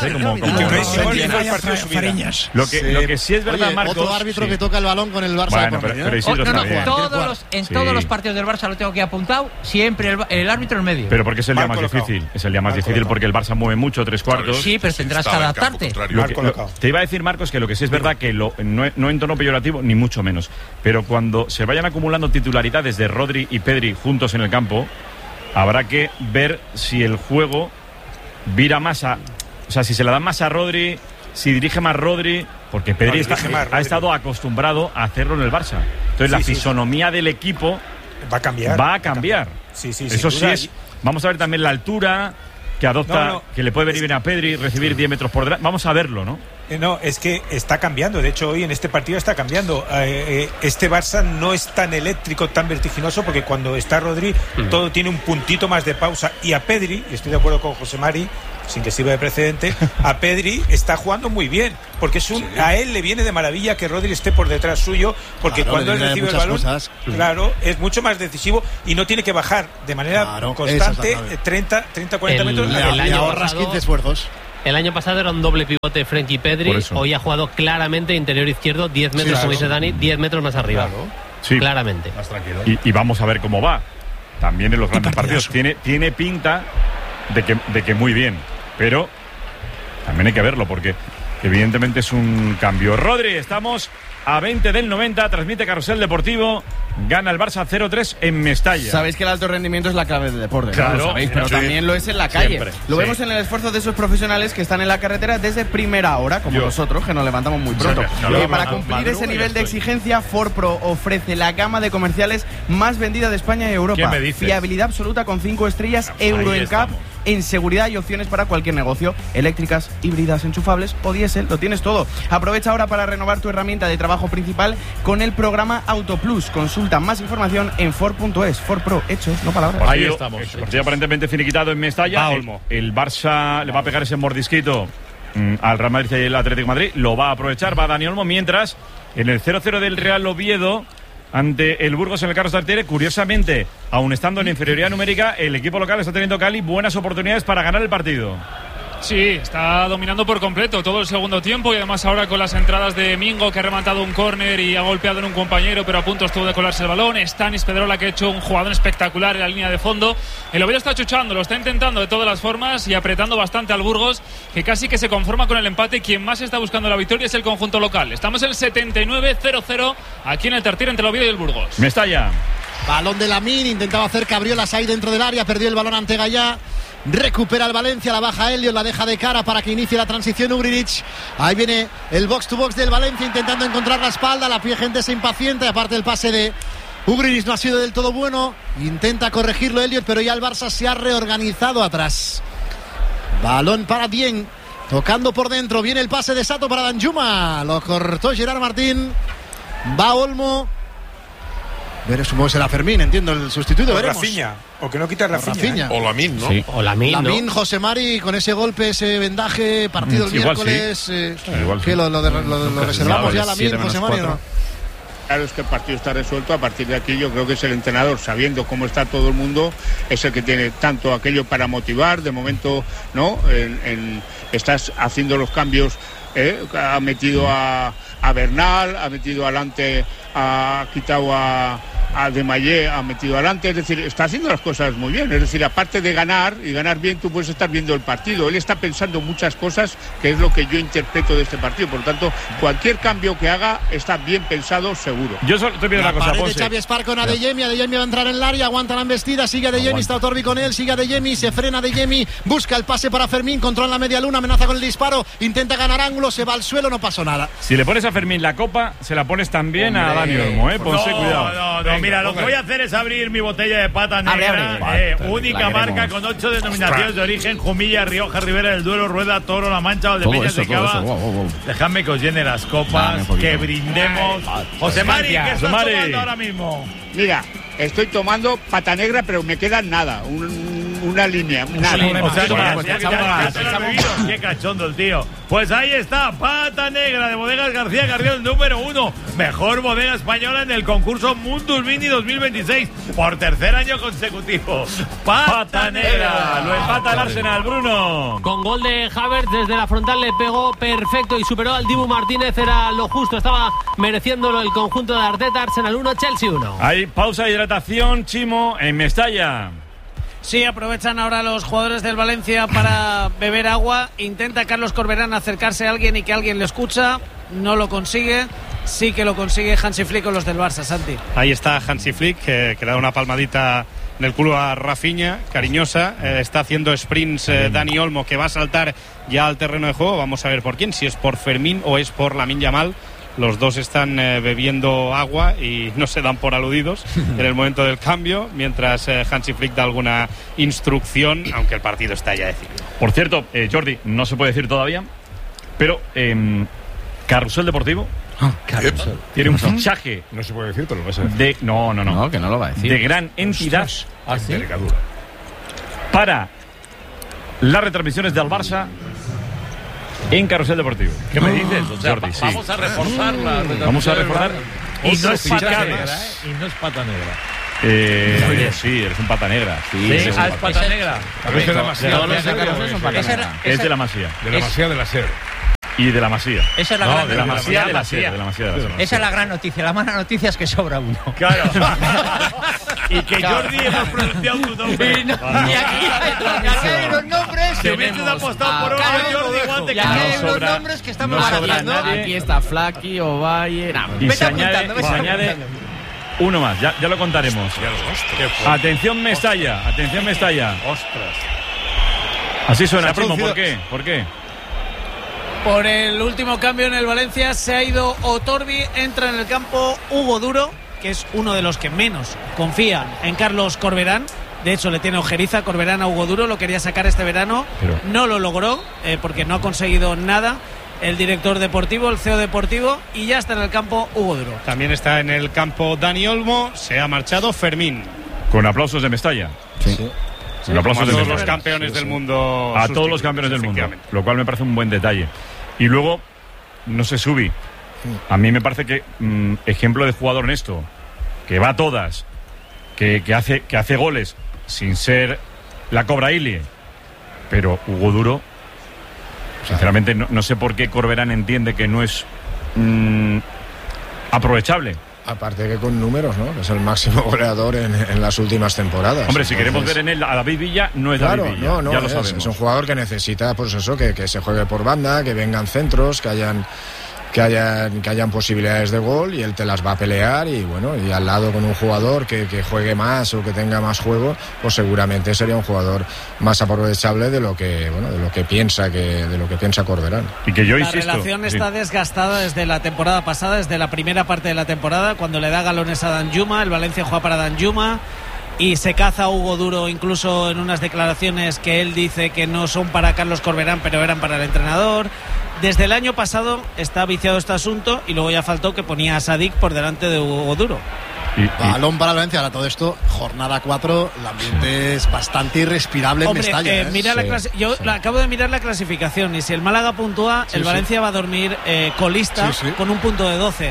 Lo que sí es verdad, Marcos. Otro árbitro que toca el balón con el Barça. Bueno, pero Isidro está bien. En todos los partidos del Barça lo tengo que apuntar, siempre el árbitro en medio. Pero porque es el día más difícil. Es el día más difícil porque el Barça mueve mucho, 3/4. Sí, pero tendrás que adaptarte. Te iba a decir, Marcos, que lo que sí es verdad que no en tono peyorativo, ni mucho menos. Pero cuando se vayan acumulando titularidades de Rodri y Pedri juntos en el campo, habrá que ver si el juego vira más a... O sea, si se la dan más a Rodri, si dirige más Rodri, porque Pedri ha estado acostumbrado a hacerlo en el Barça. Entonces la fisonomía del equipo va a cambiar. Sí, eso sí es. Vamos a ver también la altura que adopta, que le puede venir bien a Pedri, recibir 10 metros por delante. Vamos a verlo, ¿no? No, es que está cambiando. De hecho, hoy en este partido está cambiando. Este Barça no es tan eléctrico, tan vertiginoso, porque cuando está Rodri, todo tiene un puntito más de pausa. Y a Pedri, y estoy de acuerdo con José Mari, sin que sirva de precedente, a Pedri está jugando muy bien, porque a él le viene de maravilla que Rodri esté por detrás suyo, porque cuando él recibe el balón, claro, es mucho más decisivo y no tiene que bajar de manera constante 30-40 metros. Le ahorras 15 esfuerzos. El año pasado era un doble pivote Frenkie Pedri. Hoy ha jugado claramente interior izquierdo, 10 metros, como dice Dani, 10 metros más arriba. Claro. Sí. Claramente. Más tranquilo. Y vamos a ver cómo va. También en los grandes partidos. Tiene pinta de que muy bien. Pero también hay que verlo, porque evidentemente es un cambio. Rodri, estamos a 20 del 90. Transmite Carrusel Deportivo. Gana el Barça 0-3 en Mestalla. Sabéis que el alto rendimiento es la clave del deporte, claro, ¿no? Lo sabéis, pero también lo es en la calle. Siempre, lo vemos en el esfuerzo de esos profesionales que están en la carretera desde primera hora, como nosotros, que nos levantamos muy pronto. Para cumplir ese nivel de exigencia, Ford Pro ofrece la gama de comerciales más vendida de España y Europa. ¿Qué me dices? Fiabilidad absoluta con 5 estrellas, Euro NCAP, en seguridad y opciones para cualquier negocio, eléctricas, híbridas, enchufables o diésel, lo tienes todo. Aprovecha ahora para renovar tu herramienta de trabajo principal con el programa AutoPlus. Consulta más información en Ford.es. Ford Pro, hechos, no palabras. Ahí estamos. El partido aparentemente finiquitado en Mestalla. El Barça le va a pegar ese mordisquito al Real Madrid y el Atlético de Madrid. Lo va a aprovechar, va Dani Olmo. Mientras, en el 0-0 del Real Oviedo ante el Burgos en el Carlos Tartiere, curiosamente, aun estando en inferioridad numérica, el equipo local está teniendo, Cali, buenas oportunidades para ganar el partido. Sí, está dominando por completo todo el segundo tiempo, y además ahora con las entradas de Mingo, que ha rematado un córner y ha golpeado en un compañero, pero a punto estuvo de colarse el balón. Stanis Pedrola, que ha hecho un jugador espectacular en la línea de fondo. El Oviedo está chuchando, lo está intentando de todas las formas y apretando bastante al Burgos, que casi que se conforma con el empate. Quien más está buscando la victoria es el conjunto local. Estamos en el 79-0-0 aquí en el Tartiere entre el Oviedo y el Burgos. Mestalla. Balón de Lamine, intentaba hacer cabriolas ahí dentro del área, perdió el balón ante Gallá. Recupera el Valencia, la baja Elliot, la deja de cara para que inicie la transición Ugrinic. Ahí viene el box to box del Valencia intentando encontrar la espalda. La gente se impacienta, aparte el pase de Ugrinic no ha sido del todo bueno. Intenta corregirlo Elliot, pero ya el Barça se ha reorganizado atrás. Balón para Dieng, tocando por dentro. Viene el pase de Sato para Danjuma. Lo cortó Gerard Martín. Va Olmo. Supongo que será Fermín, entiendo, el sustituto. Veremos. Rafinha, o que no quita Rafinha. O Lamine, ¿no? Sí, o Lamine, José Mari, con ese golpe, ese vendaje, partido el miércoles. Sí. Que lo reservamos ya a Lamine, José Mari, ¿no? Claro, es que el partido está resuelto. A partir de aquí yo creo que es el entrenador, sabiendo cómo está todo el mundo, es el que tiene tanto aquello para motivar. De momento, ¿no? Estás haciendo los cambios. Ha metido a Bernal, ha metido adelante, ha quitado a Desmayé, ha metido adelante, es decir, está haciendo las cosas muy bien. Es decir, aparte de ganar y ganar bien, tú puedes estar viendo el partido. Él está pensando muchas cosas, que es lo que yo interpreto de este partido. Por lo tanto, cualquier cambio que haga está bien pensado, seguro. Yo solo te pido una cosa, Ponce. Xavi Espar con Adeyemi va a entrar en el área, aguanta la embestida, sigue Adeyemi, está Torbi con él, sigue Adeyemi, se frena Adeyemi, busca el pase para Fermín, controla la media luna, amenaza con el disparo, intenta ganar ángulo, se va al suelo, no pasó nada. Si le pones a Fermín la copa, se la pones también a Dani Olmo, Ponce, cuidado. No, mira, lo que voy a hacer es abrir mi botella de pata negra, única marca con 8 denominaciones de origen: Jumilla, Rioja, Ribera del Duero, Rueda, Toro, La Mancha, Valdepeñas de Cava. Dejadme que os llene las copas, que brindemos. José Mari, ¿qué estás tomando ahora mismo? Mira, estoy tomando pata negra, pero me queda nada, una línea. Qué cachondo el tío. Pues ahí está, pata negra de Bodegas García Carrión, número 1. Mejor bodega española en el concurso Mundus Vini 2026. Por tercer año consecutivo. Pata negra. Lo empata el Arsenal, Bruno. Con gol de Havertz desde la frontal le pegó perfecto y superó al Dibu Martínez. Era lo justo, estaba mereciéndolo el conjunto de Arteta. Arsenal 1, Chelsea 1. Hay pausa de hidratación, Chimo, en Mestalla. Sí, aprovechan ahora los jugadores del Valencia para beber agua. Intenta Carlos Corberán acercarse a alguien y que alguien le escucha. No lo consigue. Sí que lo consigue Hansi Flick con los del Barça, Santi. Ahí está Hansi Flick, que le da una palmadita en el culo a Rafinha, cariñosa. Está haciendo sprints Dani Olmo, que va a saltar ya al terreno de juego. Vamos a ver por quién, si es por Fermín o es por Lamine Yamal. Los dos están bebiendo agua y no se dan por aludidos en el momento del cambio, mientras Hansi Flick da alguna instrucción, aunque el partido está ya decidido. Por cierto, Jordi, ¿no se puede decir todavía? Pero Carrusel Deportivo tiene un fichaje. No se puede decir, pero lo vas a decir. No, que no lo va a decir. De gran entidad. Envergadura. Para las retransmisiones del Barça en Carrusel Deportivo. ¿Qué me dices? O sea, Jordi, vamos a reforzar la Vamos a reforzar. Y no es pata fichajes. negra, Y no es pata negra. Sí, eres un pata negra. Sí, es pata negra. Es de la Masía. Es de la Masía. De la Masía de la SER. Y de la Masía. Esa es la de la Masía de la SER. Esa es la gran noticia. La mala noticia es que sobra uno. Claro. Y que Jordi hemos pronunciado tu nombre. Y aquí hay unos nombres. Si hubieses apostado por uno, Jordi, igual te hay unos nombres que estamos barajando. Aquí está Flaky, Ovalle. Y se añade uno más, ya lo contaremos. Atención Mestalla. Ostras. Así suena, Chimo, ¿por qué? Por el último cambio en el Valencia se ha ido Otorbi, entra en el campo Hugo Duro, que es uno de los que menos confía en Carlos Corberán. De hecho, le tiene ojeriza Corberán a Hugo Duro, lo quería sacar este verano, no lo logró porque no ha conseguido nada el director deportivo, el CEO deportivo, y ya está en el campo Hugo Duro. También está en el campo Dani Olmo, se ha marchado Fermín. Con aplausos de Mestalla. Sí. Con aplausos a de todos Mestalla. los campeones del mundo. A todos los campeones del mundo, lo cual me parece un buen detalle. Y luego, no sé, Subi, a mí me parece que ejemplo de jugador honesto, que va a todas, que hace goles sin ser la Cobra Ilie, pero Hugo Duro, sinceramente no sé por qué Corberán entiende que no es aprovechable. Aparte que con números, ¿no? Que es el máximo goleador en las últimas temporadas. Hombre, si queremos ver en él a David Villa, no es David Villa, ya lo sabemos. Es un jugador que necesita, pues eso, que se juegue por banda, que vengan centros, que hayan posibilidades de gol, y él te las va a pelear, y bueno, y al lado con un jugador que juegue más o que tenga más juego, pues seguramente sería un jugador más aprovechable de lo que piensa Corberán. Y que yo la relación está desgastada desde la temporada pasada, desde la primera parte de la temporada, cuando le da galones a Danjuma, el Valencia juega para Danjuma y se caza a Hugo Duro, incluso en unas declaraciones que él dice que no son para Carlos Corberán, pero eran para el entrenador. Desde el año pasado está viciado este asunto, y luego ya faltó que ponía a Sadik por delante de Hugo Duro. Balón para Valencia. Ahora todo esto, jornada 4, el ambiente es bastante irrespirable en Mestalla. Mira yo acabo de mirar la clasificación, y si el Málaga puntúa, el Valencia va a dormir colista con un punto de 12.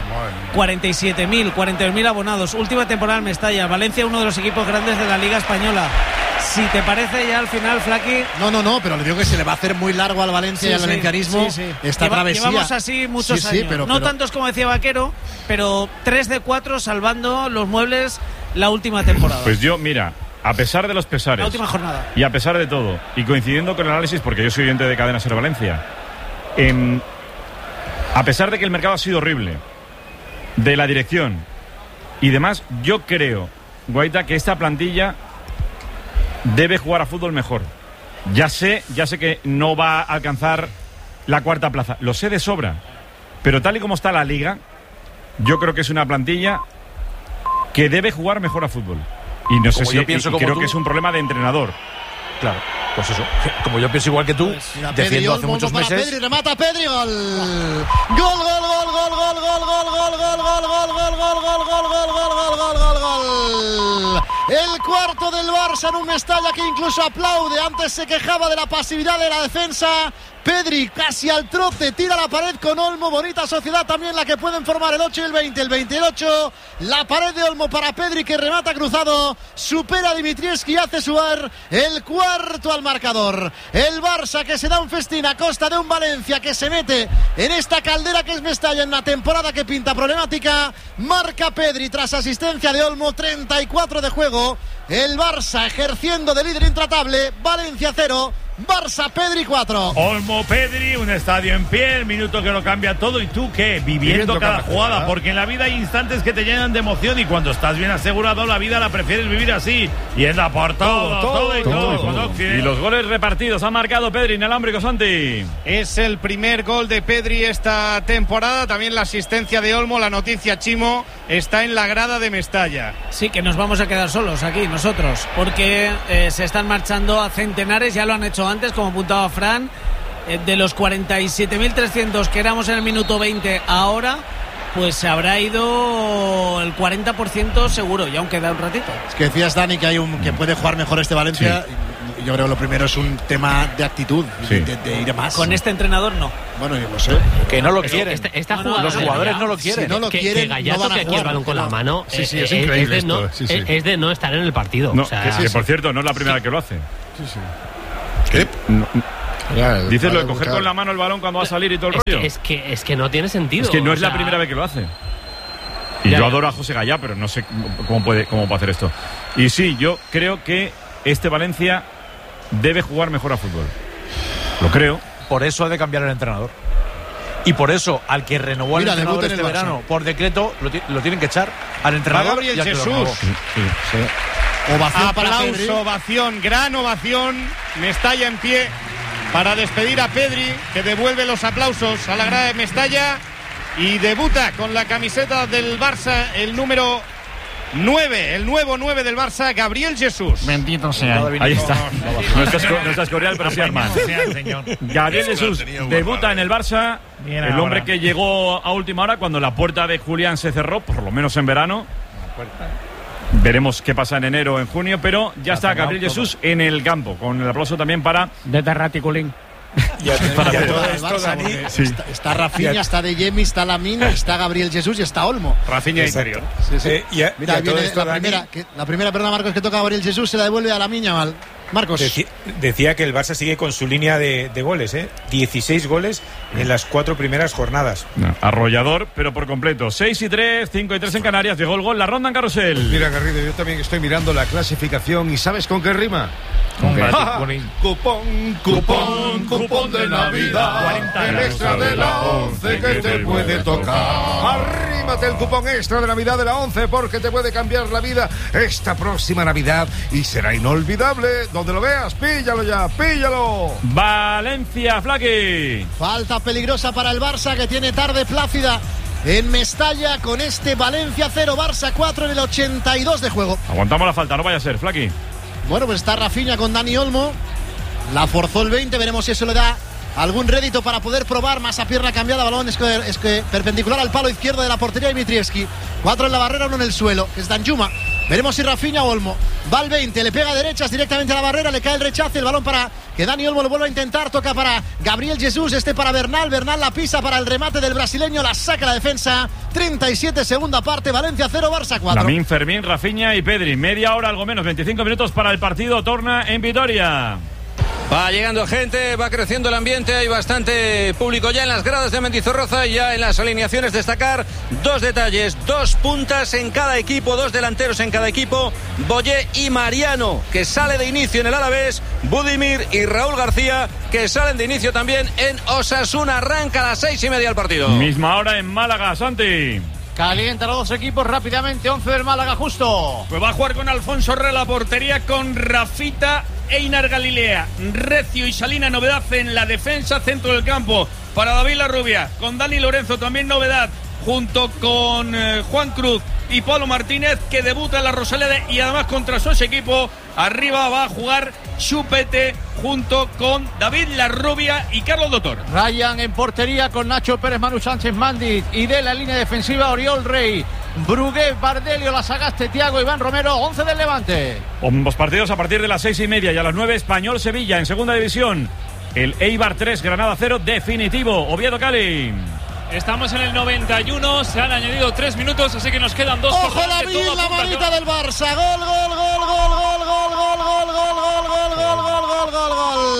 42.000 abonados. Última temporada en Mestalla. Valencia, uno de los equipos grandes de la Liga Española. Si te parece, ya al final, Flaky. No, pero le digo que se le va a hacer muy largo al Valencia y al valencianismo esta travesía. Llevamos así muchos años. Pero tantos como decía Vaquero, pero 3 de 4 salvando los muebles la última temporada. Pues yo, mira, a pesar de los pesares, la última jornada, y a pesar de todo, y coincidiendo con el análisis, porque yo soy oyente de Cadena Ser Valencia, a pesar de que el mercado ha sido horrible, de la dirección y demás, yo creo, Guaita, que esta plantilla debe jugar a fútbol mejor. Ya sé que no va a alcanzar la cuarta plaza, lo sé de sobra, pero tal y como está la liga, yo creo que es una plantilla que debe jugar mejor a fútbol. Y no sé si creo que es un problema de entrenador. Claro, pues eso. Como yo pienso igual que tú, defiendo hace muchos meses. Pedri, remata Pedri, gol. Gol. El cuarto del Barça en un Mestalla que incluso aplaude. Antes se quejaba de la pasividad de la defensa. Pedri casi al trote, tira la pared con Olmo. Bonita sociedad también la que pueden formar el 8 y el 20. El 28, la pared de Olmo para Pedri, que remata cruzado, supera a Dimitrievski y hace suar el cuarto al marcador. El Barça que se da un festín a costa de un Valencia que se mete en esta caldera que es Mestalla en una temporada que pinta problemática. Marca Pedri tras asistencia de Olmo, 34 de juego. El Barça ejerciendo de líder intratable. Valencia 0, Barça Pedri 4. Olmo Pedri, un estadio en pie, el minuto que lo cambia todo. ¿Y tú qué? Viviendo cada jugada, porque en la vida hay instantes que te llenan de emoción, y cuando estás bien asegurado la vida la prefieres vivir así, y es la por todo. Y los goles repartidos ha marcado Pedri en el Alámbrico, Santi. Es el primer gol de Pedri esta temporada, también la asistencia de Olmo. La noticia, Chimo, está en la grada de Mestalla. Sí, que nos vamos a quedar solos aquí nosotros, porque se están marchando a centenares, ya lo han hecho antes, como apuntaba Fran. de los 47.300 que éramos en el minuto 20 ahora, pues se habrá ido el 40% seguro, y aún queda un ratito. Es que decías, Dani, que que puede jugar mejor este Valencia. Sí. Yo creo que lo primero es un tema de actitud, sí. de ir más. Con este entrenador no. Bueno, yo lo sé. Que no lo quieren. Los jugadores no lo quieren. Si no lo quieren, que Gallardo, no van a que aquí el balón con la mano. Sí, es increíble esto. Es de no estar en el partido. No, o sea, que por cierto, no es la primera vez que lo hace. ¿Qué? No. Dices lo de coger con la mano el balón cuando va a salir y todo el rollo. Es que no tiene sentido. Es que no es la primera vez que lo hace. Y yo adoro a José Gallá, pero no sé cómo puede hacer esto. Y sí, yo creo que este Valencia debe jugar mejor a fútbol. Lo creo. Por eso ha de cambiar el entrenador. Y por eso, al que renovó el entrenador este verano, por decreto, lo tienen que echar al entrenador. A Gabriel Jesús. Ovación, aplauso, ovación, gran ovación. Mestalla en pie para despedir a Pedri, que devuelve los aplausos a la grada de Mestalla y debuta con la camiseta del Barça, el número 9, el nuevo 9 del Barça, Gabriel Jesús. Bendito sea. Ahí está. No estás Cordial, pero sí Armand. Gabriel Jesús debuta en el Barça. El hombre que llegó a última hora cuando la puerta de Julián se cerró, por lo menos en verano. Veremos qué pasa en enero o en junio, pero ya está Gabriel Jesús en el campo, con el aplauso también para de Terraticulín. Está Rafinha, está De Jemi, está Lamine, está Gabriel Jesús y está Olmo. Rafinha interior. Mira, viene la primera, perdona, Marcos, que toca a Gabriel Jesús, se la devuelve a Lamine Yamal. Marcos. Decía que el Barça sigue con su línea de goles, 16 goles en las 4 primeras jornadas. Arrollador, pero por completo. 6-3, 5-3 en Canarias. Llegó el gol, la ronda en Carrusel. Mira, Garrido, yo también estoy mirando la clasificación y ¿sabes con qué rima? Cupón de Navidad, el extra de la 11 que te puede tocar. Arrímate el cupón extra de Navidad de la 11 porque te puede cambiar la vida esta próxima Navidad y será inolvidable. Donde lo veas, píllalo ya, píllalo. Valencia, Flaqui. Falta peligrosa para el Barça, que tiene tarde plácida en Mestalla con este Valencia 0, Barça 4 en el 82 de juego. Aguantamos la falta, no vaya a ser, Flaqui. Bueno, pues está Rafinha con Dani Olmo. La forzó el 20, veremos si eso le da algún rédito para poder probar más a pierna cambiada. Balón es que perpendicular al palo izquierdo de la portería de Dimitrievski. 4 en la barrera, 1 en el suelo, que es Danjuma. Veremos si Rafinha o Olmo. Va al 20, le pega a derechas directamente a la barrera, le cae el rechace, el balón para que Dani Olmo lo vuelva a intentar. Toca para Gabriel Jesús, para Bernal. Bernal la pisa para el remate del brasileño, la saca la defensa. 37, segunda parte, Valencia 0, Barça 4. Lamine, Fermín, Rafinha y Pedri. Media hora, algo menos, 25 minutos para el partido. Torna en Vitoria. Va llegando gente, va creciendo el ambiente, hay bastante público ya en las gradas de Mendizorroza y ya en las alineaciones. Destacar 2 detalles, 2 puntas en cada equipo, 2 delanteros en cada equipo, Boyé y Mariano, que sale de inicio en el Alavés, Budimir y Raúl García, que salen de inicio también en Osasuna. Arranca a las 6:30 el partido. Misma hora en Málaga, Santi. Calientan los 2 equipos rápidamente. 11 del Málaga, justo. Pues va a jugar con Alfonso Herrera la portería, con Rafita, Einar Galilea, Recio y Salina. Novedad en la defensa, centro del campo para David Larrubia, con Dani Lorenzo también novedad, junto con Juan Cruz y Pablo Martínez, que debuta en la Rosaleda y además contra su equipo. Arriba va a jugar Chupete junto con David Larrubia y Carlos Doctor. Ryan en portería con Nacho Pérez, Manu Sánchez, Mandit, y de la línea defensiva Oriol Rey, Brugué, Bardelio, Lasagaste, Thiago, Iván Romero. 11 del Levante. Ambos partidos a partir de las 6:30 y a las 9, Español-Sevilla en segunda división. El Eibar 3, Granada 0, definitivo. Oviedo, Cali. Estamos en el 91, se han añadido 3 minutos, así que nos quedan 2. ¡Ojo, la manita del Barça! ¡Gol, gol, gol, gol, gol, gol, gol, gol, gol, gol, gol, gol, gol, gol,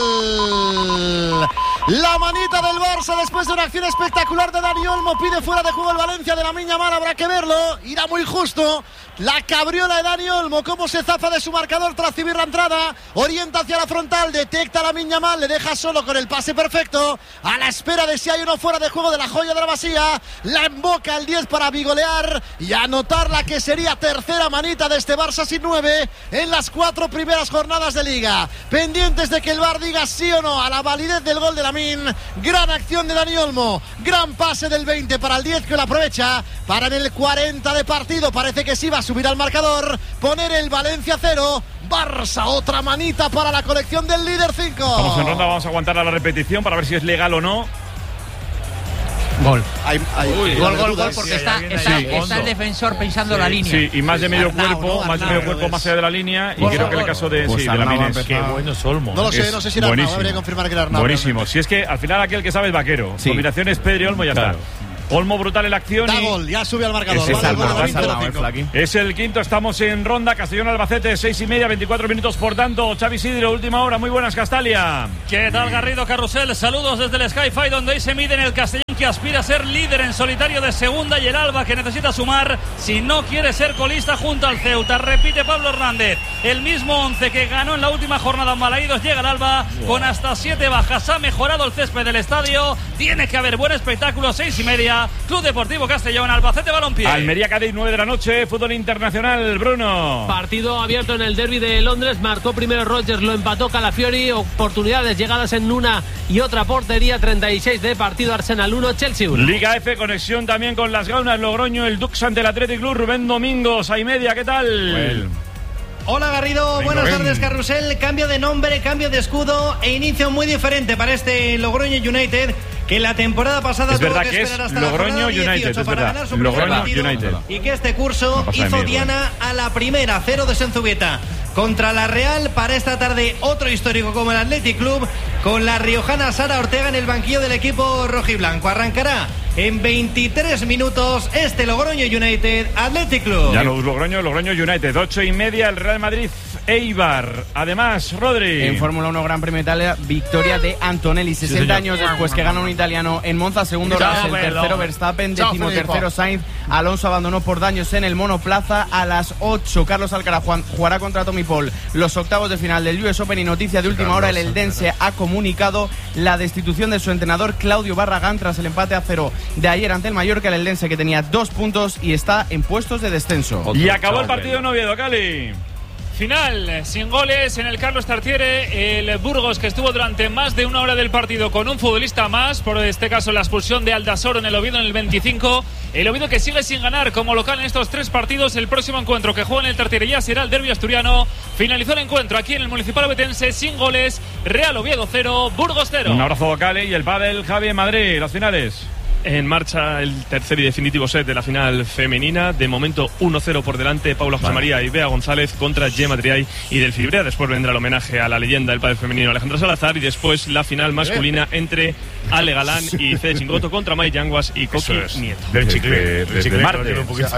gol! La manita del Barça después de una acción espectacular de Dani Olmo. Pide fuera de juego el Valencia de Lamine Yamal, habrá que verlo. Irá muy justo. La cabriola de Dani Olmo, cómo se zafa de su marcador tras recibir la entrada. Orienta hacia la frontal, detecta a Lamine Yamal, le deja solo con el pase perfecto. A la espera de si hay uno fuera de juego de la joya de la Masía. La emboca el 10 para bigolear y anotar la que sería tercera manita de este Barça sin 9 en las 4 primeras jornadas de Liga. Pendientes de que el VAR diga sí o no a la validez del gol de Lamine. Gran acción de Dani Olmo, gran pase del 20 para el 10, que lo aprovecha para en el 40 de partido. Parece que sí va a subir al marcador, poner el Valencia 0, Barça, otra manita para la colección del líder 5. Estamos en ronda, vamos a aguantar a la repetición para ver si es legal o no. Gol. Gol, porque está el defensor pensando la línea. Sí, y más de medio cuerpo, más allá de la línea. Y creo que el caso de Lamine es qué bueno es Olmo. No sé si era Arnau, habría que confirmar que era Arnau. Buenísimo. Si es que al final aquí el que sabe es Vaquero. Sí. Combinaciones Pedri, Olmo y ya está. Olmo brutal en la acción. Da gol, ya sube al marcador. Es el quinto, estamos en ronda. Castellón Albacete, 6:30, 24 minutos por tanto. Xavi Sidro, última hora. Muy buenas, Castalia. ¿Qué tal, Garrido, Carrusel? Saludos desde el Sky-Fi, donde hoy se mide en el Castellón, que aspira a ser líder en solitario de segunda, y el Alba, que necesita sumar si no quiere ser colista junto al Ceuta. Repite Pablo Hernández, el mismo 11 que ganó en la última jornada en Balaídos. Llega el Alba con hasta 7 bajas. Ha mejorado el césped del estadio. Tiene que haber buen espectáculo. 6:30. Club Deportivo Castellón, Albacete Balompié. Almería Cádiz, 9 de la noche. Fútbol internacional, Bruno. Partido abierto en el derbi de Londres. Marcó primero Rodgers, lo empató Calafiori. Oportunidades llegadas en una y otra portería. 36 de partido. Arsenal 1, Chelsea 1. Liga F, conexión también con las Gaunas, Logroño, el Dux ante el Athletic Club. Rubén Domingos, 6:30, ¿qué tal? Hola Garrido, buenas tardes Carrusel. Cambio de nombre, cambio de escudo e inicio muy diferente para este Logroño United, que la temporada pasada tuvo que esperar hasta Logroño la jornada 18 para ganar su primer partido, y que este curso hizo diana a la primera. 0 de Senzubieta contra la Real. Para esta tarde otro histórico como el Athletic Club, con la riojana Sara Ortega en el banquillo del equipo rojiblanco. Arrancará en 23 minutos este Logroño United Athletic Club. Ya Logroño United, 8:30, el Real Madrid Eibar. Además, Rodri. En Fórmula 1 Gran Premio de Italia, victoria de Antonelli, 60 años después que gana un italiano en Monza. Segundo Russell, tercero Verstappen, 13º Sainz. Alonso abandonó por daños en el monoplaza. A las 8 Carlos Alcaraz jugará contra Tommy Paul los octavos de final del US Open. Y noticia de última hora, el eldense ha comunicado la destitución de su entrenador Claudio Barragán tras el empate a 0 de ayer ante el Mallorca. El eldense, que tenía 2 puntos y está en puestos de descenso. Y acabó el partido en Oviedo, Cali. Final, sin goles en el Carlos Tartiere. El Burgos, que estuvo durante más de una hora del partido con un futbolista más, por este caso la expulsión de Aldasoro en el Oviedo en el 25. El Oviedo, que sigue sin ganar como local en estos 3 partidos. El próximo encuentro que juega en el Tartiere ya será el derbi asturiano. Finalizó el encuentro aquí en el Municipal Ovetense sin goles. Real Oviedo 0, Burgos 0. Un abrazo, Cali. Y el pádel, Javi, en Madrid, las finales. En marcha el tercer y definitivo set de la final femenina. De momento 1-0 por delante Paula José María y Bea González contra Gemma Triay y Delphi Brea. Después vendrá el homenaje a la leyenda del pádel femenino Alejandra Salazar, y después la final masculina entre Ale Galán y Fede Chingoto contra May Yanguas y Coqui Nieto. Del chicle Marte.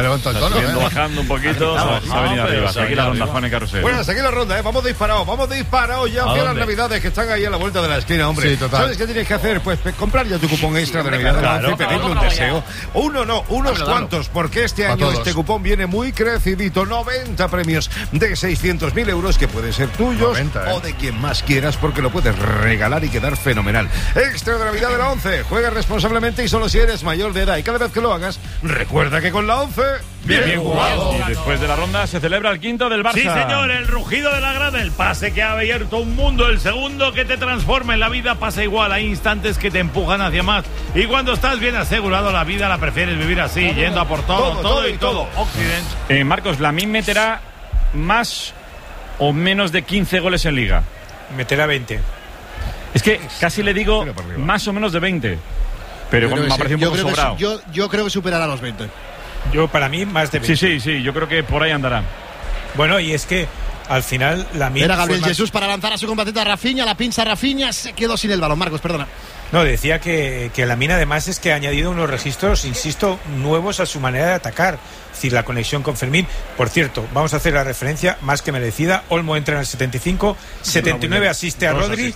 Bajando un poquito, se ha venido arriba. Hasta aquí la ronda, Juan y Carrusel. Bueno, hasta aquí la ronda, vamos disparados ya hacia las Navidades, que están ahí a la vuelta de la esquina, hombre. Sí, total. ¿Sabes qué tienes que hacer? Pues comprar ya tu cupón extra de Navidad. Pedirle un deseo. Unos cuantos, porque este año este cupón viene muy crecidito. 90 premios de 600.000 euros que pueden ser tuyos 90, o de quien más quieras, porque lo puedes regalar y quedar fenomenal. Extra de Navidad de la 11. Juega responsablemente y solo si eres mayor de edad. Y cada vez que lo hagas, recuerda que con la 11... Bien jugado. Y después de la ronda se celebra el quinto del Barça. Sí, señor, el rugido de la grada, el pase que ha abierto un mundo, el segundo que te transforma en la vida. Pasa igual, hay instantes que te empujan hacia más. Y cuando estás bien asegurado, la vida la prefieres vivir así, yendo a por todo y todo. Occidente. Marcos, Lamine meterá más o menos de 15 goles en Liga. Meterá 20. Es que casi le digo más o menos de 20. Pero me ha parecido un poco sobrado. Yo creo que superará los 20. Para mí, más de 20. Sí, yo creo que por ahí andará. Bueno, y es que al final Lamine... Era Gabriel Jesús para lanzar a su compatriota Rafinha, la pinza Rafinha, se quedó sin el balón. Marcos, perdona. No, decía que Lamine además es que ha añadido unos registros, insisto, nuevos a su manera de atacar. Es decir, la conexión con Fermín. Por cierto, vamos a hacer la referencia más que merecida. Olmo entra en el 75, 79 asiste a Rodri,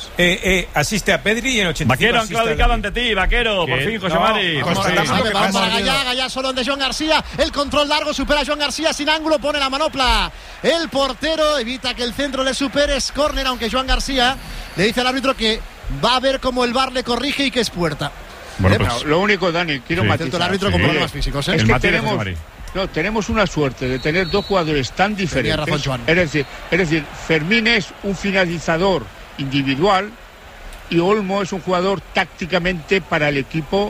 asiste a Pedri, y en el 85 Vaquero, han claudicado ante ti, Vaquero, por fin, José Mari. Vamos para Gallá, solo donde Joan García, el control largo, supera a Joan García sin ángulo, pone la manopla el portero, evita que el centro le supere, es córner, aunque Joan García le dice al árbitro que va a ver cómo el VAR le corrige y que es puerta. Bueno, pues, lo único, Dani, quiero matizar. El árbitro con problemas físicos, es que tenemos una suerte de tener dos jugadores tan diferentes. Razón, es decir, Fermín es un finalizador individual y Olmo es un jugador tácticamente para el equipo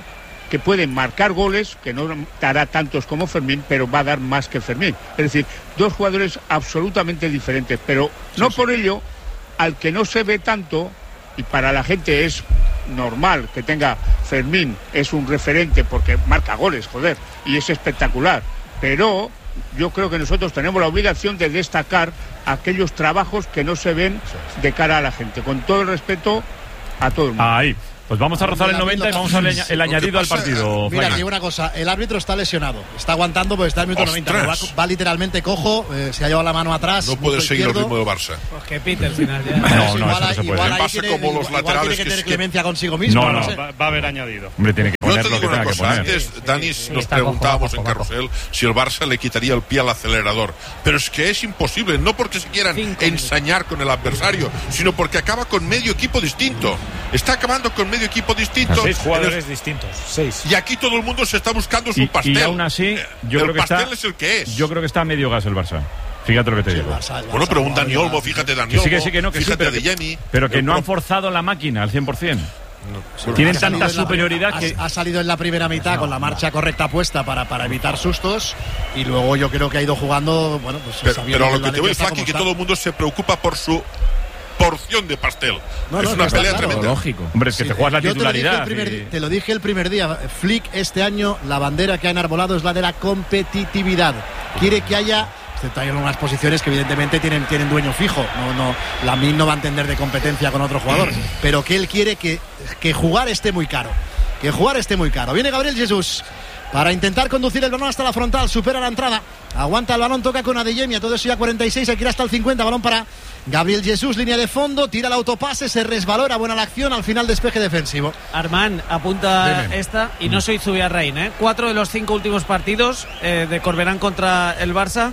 que pueden marcar goles, que no dará tantos como Fermín, pero va a dar más que Fermín. Es decir, dos jugadores absolutamente diferentes, pero no por ello, al que no se ve tanto, y para la gente es normal que tenga Fermín, es un referente porque marca goles, joder, y es espectacular, pero yo creo que nosotros tenemos la obligación de destacar aquellos trabajos que no se ven de cara a la gente, con todo el respeto a todo el mundo. Ahí. Pues vamos a rozar el 90 y vamos a ver el añadido al partido. Mira, digo una cosa, el árbitro está lesionado, está aguantando porque está en el minuto 90, va literalmente cojo, se ha llevado la mano atrás. No puede seguir el ritmo de Barça. Pues que pite al final ya. No, eso no se puede. Igual Barça como los laterales tiene que tener clemencia consigo mismo. No, va a haber añadido. Hombre, tiene que Yo poner te lo que digo una tenga que cosa, poner. antes Dani nos preguntábamos en Carrusel si el Barça le quitaría el pie al acelerador, pero es que es imposible, no porque se quieran ensañar con el adversario, sino porque acaba con medio equipo distinto. Está acabando con medio equipo distinto. 6 jugadores distintos. 6. Y aquí todo el mundo se está buscando su pastel. Y aún así, yo creo que pastel es el que es. Yo creo que está a medio gas el Barça. Fíjate lo que te digo. Bueno, pero un Dani Olmo, fíjate Dani Olmo. Sí, que no, que fíjate sí, de Yemi. Pero que no han forzado la máquina al 100%. Tienen tanta superioridad que ha salido en la primera mitad con la marcha correcta puesta para evitar sustos, y luego yo creo que ha ido jugando, bueno, pues pero a lo que te voy, Flaki, que todo el mundo se preocupa por su porción de pastel. Es una pelea tremenda. Lógico. Hombre, es que te juegas la titularidad. Te lo dije el primer día. Flick este año, la bandera que ha enarbolado es la de la competitividad. Quiere que haya, excepto hay algunas posiciones que evidentemente tienen dueño fijo. Lamine no va a entender de competencia con otro jugador, pero que él quiere que jugar esté muy caro. Que jugar esté muy caro. Viene Gabriel Jesús para intentar conducir el balón hasta la frontal, supera la entrada, aguanta el balón, toca con Adeyemi, todo eso ya 46, hay que ir hasta el 50, balón para Gabriel Jesús, línea de fondo, tira el autopase, se resvalora, buena la acción, al final despeje defensivo. Armán apunta esta, y no soy Zubiarrain, 4 de los 5 últimos partidos de Corberán contra el Barça,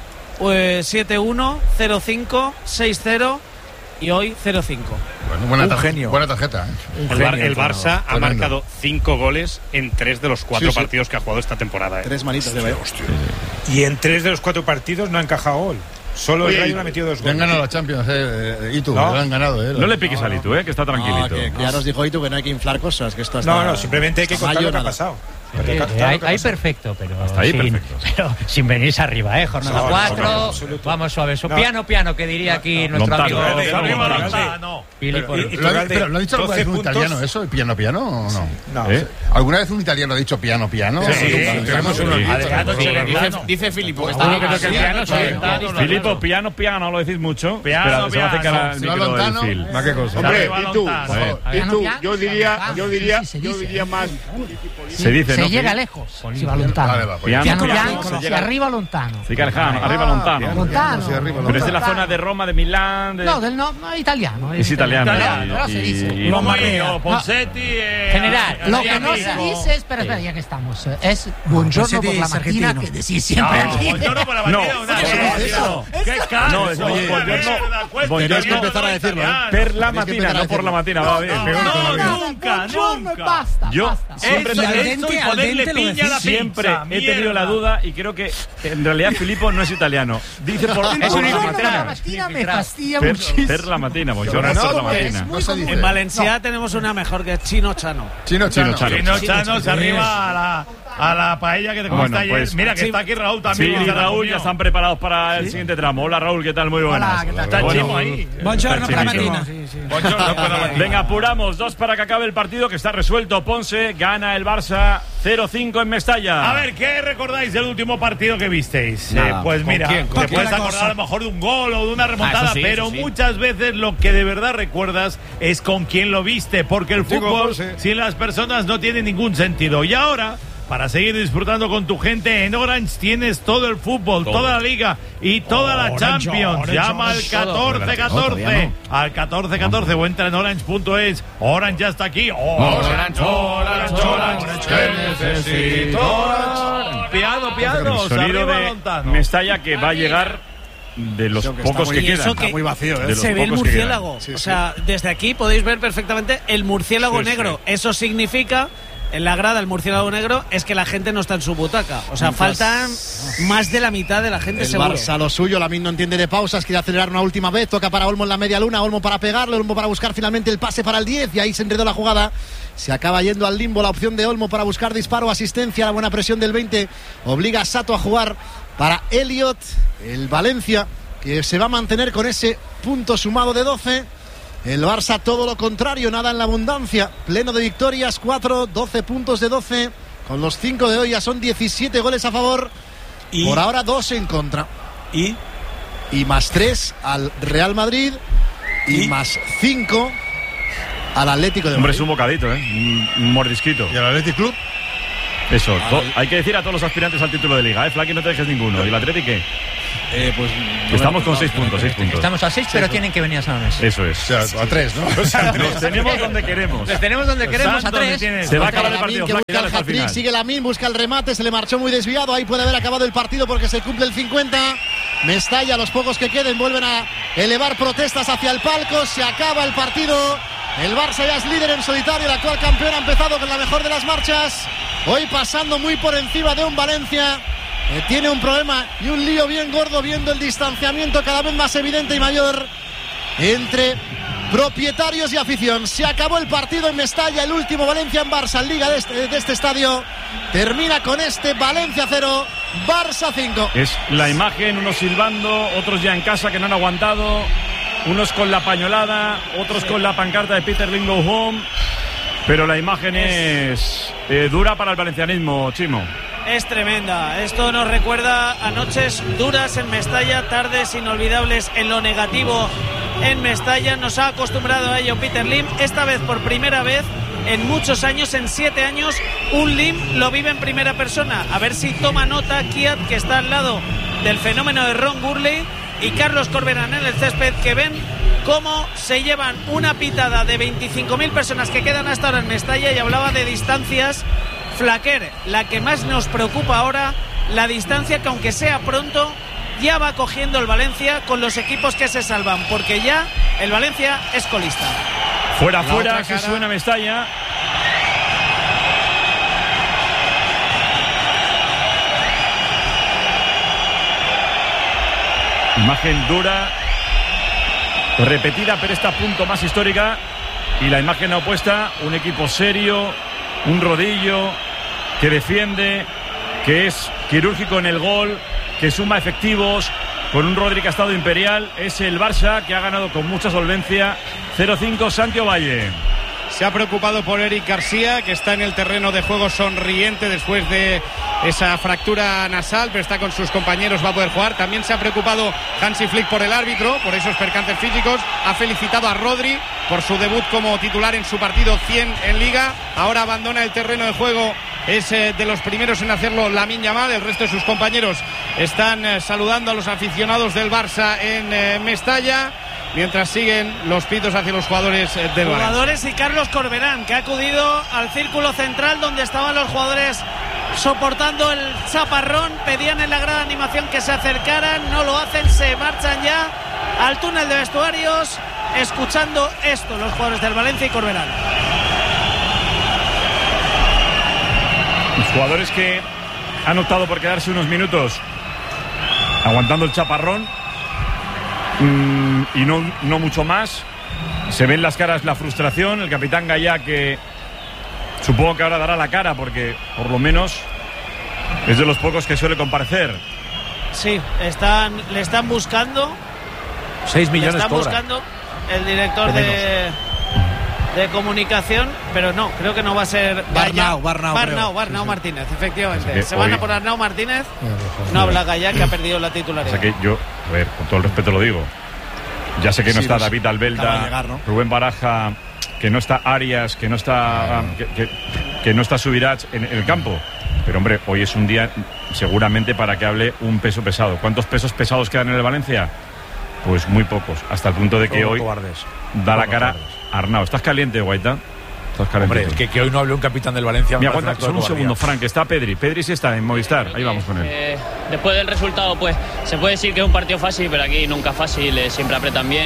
7-1, 0-5, 6-0 y hoy 0-5. Bueno, buena tarjeta. El Barça ha marcado 5 goles en 3 de los 4 partidos que ha jugado esta temporada. 3 manitos de veo. Y en 3 de los 4 partidos no ha encajado gol. Solo el Rayo ha metido 2 goles. Han ganado la Champions, Itu, lo han ganado. No le piques al Itu, que está tranquilito. Que ya nos dijo Itu que no hay que inflar cosas, que esto No, simplemente hay que contar lo que ha pasado. Ahí perfecto, pero hasta ahí perfecto. Pero sin venirse arriba, jornada 4, vamos suave, piano, que diría aquí nuestro amigo Filippo. Pero ¿lo ha dicho alguna vez un italiano eso, el piano o no? No. ¿Alguna vez un italiano ha dicho piano? Sí, dice Filippo que Filippo, piano, lo decís mucho. Piano, se va a acercar al micro del Phil. ¿Qué cosa? Hombre, y tú, yo diría más. Se dice, se llega lejos, si va lontano. Piano, si arriba lontano. Sí, arriba lontano. Pero es de la zona de Roma, de Milán. No, italiano. Es italiano. No se dice. Ponsetti. General, lo que no se dice, espera, ya que estamos, es buongiorno por la mañana, que decís siempre aquí. Buongiorno por la mañana. ¿Qué caro? Tenéis que empezar a decirlo. Per la matina, no por la matina. Va bien. Nunca. Yo siempre siempre he tenido la duda y creo que en realidad Filippo no es italiano. Dice por la matina me fastidia muchísimo. Per la matina, buongiorno por la matina. En Valencia tenemos una mejor que es Chino Chano. Chino Chano se arriba a la paella que te comiste ayer. Pues, mira que está aquí Raúl también. Sí, Raúl ya están preparados para el siguiente tramo. Hola Raúl, ¿qué tal? Muy buenas. Hola, ¿qué tal? Está Chimo ahí. Buongiorno por la matina. Venga, apuramos. 2 para que acabe el partido, que está resuelto. Ponce gana el Barça 0-5 en Mestalla. A ver, ¿qué recordáis del último partido que visteis? Nada, pues mira, te puedes acordar a lo mejor de un gol o de una remontada, pero muchas veces lo que de verdad recuerdas es con quién lo viste, porque el fútbol sin las personas no tiene ningún sentido. Y ahora, para seguir disfrutando con tu gente, en Orange tienes todo el fútbol, toda la liga y toda la Champions. Llama al 1414. Al 1414 o entra en orange.es. Orange ya está aquí. Orange, que necesito. Piano. El sonido de Mestalla, que va a llegar de los pocos que quedan. Está muy vacío, Se ve el murciélago. O sea, desde aquí podéis ver perfectamente el murciélago negro. Eso significa en la grada el murciélago negro es que la gente no está en su butaca. O sea, faltan más de la mitad de la gente, el seguro. Barça lo suyo, Lamine no entiende de pausas, quiere acelerar una última vez, toca para Olmo en la media luna, Olmo para pegarle, Olmo para buscar finalmente el pase para el 10 y ahí se enredó la jugada. Se acaba yendo al limbo la opción de Olmo para buscar disparo, asistencia, la buena presión del 20 obliga a Sato a jugar para Elliot, el Valencia, que se va a mantener con ese punto sumado de 12. El Barça todo lo contrario, nada en la abundancia, pleno de victorias, 12 puntos de 12, con los 5 de hoy ya son 17 goles a favor, y por ahora 2 en contra. Y más 3 al Real Madrid y más 5 al Atlético de Madrid. Hombre, es un bocadito, un mordisquito. ¿Y al Athletic Club? Eso, hay que decir a todos los aspirantes al título de Liga, Flaky, no te dejes ninguno. ¿Y el Atlético qué? Pues estamos con 6 puntos, 6 puntos. Estamos a 6, pero tienen que venir a San Mamés. Eso es. O sea, a 3, ¿no? Los tenemos donde queremos. Los tenemos donde queremos, a 3. Se va a acabar el partido. Que busca el hat-trick, sigue Lamine, busca el remate, se le marchó muy desviado. Ahí puede haber acabado el partido porque se cumple el 50. Mestalla, los pocos que queden, vuelven a elevar protestas hacia el palco. Se acaba el partido. El Barça ya es líder en solitario. El actual campeón ha empezado con la mejor de las marchas. Hoy pasando muy por encima de un Valencia. Tiene un problema y un lío bien gordo, viendo el distanciamiento cada vez más evidente y mayor entre propietarios y afición. Se acabó el partido en Mestalla, el último Valencia en Barça en Liga de este estadio. Termina con este Valencia 0, Barça 5. Es la imagen, unos silbando, otros ya en casa que no han aguantado, unos con la pañolada, otros con la pancarta de Peter Lim Go Home. Pero la imagen es dura para el valencianismo, Chimo. Es tremenda. Esto nos recuerda a noches duras en Mestalla, tardes inolvidables en lo negativo en Mestalla. Nos ha acostumbrado a ello Peter Lim. Esta vez, por primera vez en muchos años, en 7 años, un Lim lo vive en primera persona. A ver si toma nota Kiat, que está al lado del fenómeno de Ron Gurley, y Carlos Corberán en el césped, que ven cómo se llevan una pitada de 25.000 personas que quedan hasta ahora en Mestalla. Y hablaba de distancias. Flaquer, la que más nos preocupa ahora, la distancia que, aunque sea pronto, ya va cogiendo el Valencia con los equipos que se salvan, porque ya el Valencia es colista. Fuera, se suena Mestalla. Imagen dura, repetida, pero esta punto más histórica. Y la imagen opuesta, un equipo serio, un rodillo que defiende, que es quirúrgico en el gol, que suma efectivos, con un Rodri que ha estado imperial. Es el Barça, que ha ganado con mucha solvencia. 0-5, Santiago Valle. Se ha preocupado por Eric García, que está en el terreno de juego sonriente después de esa fractura nasal, pero está con sus compañeros, va a poder jugar. También se ha preocupado Hansi Flick por el árbitro, por esos percances físicos. Ha felicitado a Rodri por su debut como titular en su partido 100 en Liga. Ahora abandona el terreno de juego, es de los primeros en hacerlo Lamine Yamal. El resto de sus compañeros están saludando a los aficionados del Barça en Mestalla, mientras siguen los pitos hacia los jugadores del Valencia. Jugadores y Carlos Corberán, que ha acudido al círculo central donde estaban los jugadores soportando el chaparrón. Pedían en la gran animación que se acercaran, no lo hacen, se marchan ya al túnel de vestuarios, escuchando esto los jugadores del Valencia y Corberán. Los jugadores que han optado por quedarse unos minutos aguantando el chaparrón, y no mucho más. Se ven las caras la frustración. El capitán Gallá, que supongo que ahora dará la cara, porque por lo menos es de los pocos que suele comparecer. Sí, le están buscando. 6 millones le están cobra. Buscando el director de comunicación, pero no, creo que no va a ser Barnau Martínez, efectivamente. Se van a por Arnau Martínez. No habla Gallá, que ha perdido la titularidad. O sea que yo, a ver, con todo el respeto lo digo, ya sé que no está David Albelda, ¿no? Rubén Baraja, que no está Arias, que no está que no está Subirach en el campo. Pero hombre, hoy es un día seguramente para que hable un peso pesado. ¿Cuántos pesos pesados quedan en el Valencia? Pues muy pocos, hasta el punto de que hoy da la cara Arnau. ¿Estás caliente, Guaita? ¿Estás caliente? Hombre, que hoy no hable un capitán del Valencia. Mira, aguanta, solo un segundo, Frank, está Pedri. Pedri sí está en Movistar, ahí vamos con él. Después del resultado, pues se puede decir que es un partido fácil, pero aquí nunca fácil, siempre apretan bien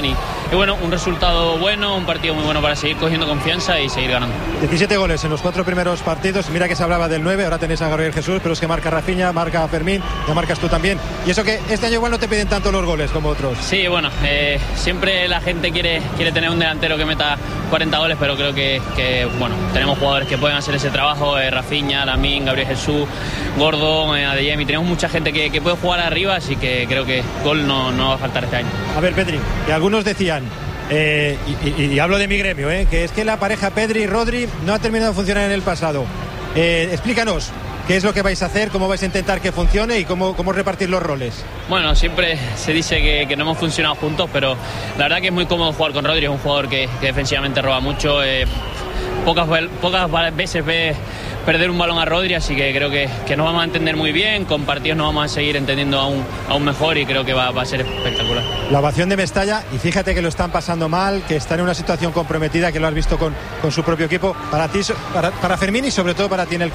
bueno, un resultado bueno, un partido muy bueno para seguir cogiendo confianza y seguir ganando. 17 goles en los 4 primeros partidos. Mira que se hablaba del 9, ahora tenéis a Gabriel Jesús, pero es que marca Rafinha, marca Fermín, ya marcas tú también. Y eso que este año igual no te piden tanto los goles como otros. Sí, bueno, siempre la gente quiere tener un delantero que meta 40 goles, pero creo que bueno, tenemos jugadores que pueden hacer ese trabajo, Rafinha, Lamine, Gabriel Jesús, Gordo, Adeyemi, tenemos mucha gente que puede jugar arriba, así que creo que gol no va a faltar este año. A ver, Pedri, que algunos decían, y hablo de mi gremio, que es que la pareja Pedri-Rodri no ha terminado de funcionar en el pasado. Explícanos, ¿qué es lo que vais a hacer? ¿Cómo vais a intentar que funcione y cómo repartir los roles? Bueno, siempre se dice que no hemos funcionado juntos, pero la verdad que es muy cómodo jugar con Rodri, es un jugador que defensivamente roba mucho, pocas veces ve perder un balón a Rodri, así que creo que nos vamos a entender muy bien, con partidos nos vamos a seguir entendiendo aún mejor y creo que va a ser espectacular. La ovación de Mestalla, y fíjate que lo están pasando mal, que están en una situación comprometida, que lo has visto con su propio equipo, para ti, para Fermín y sobre todo para ti en el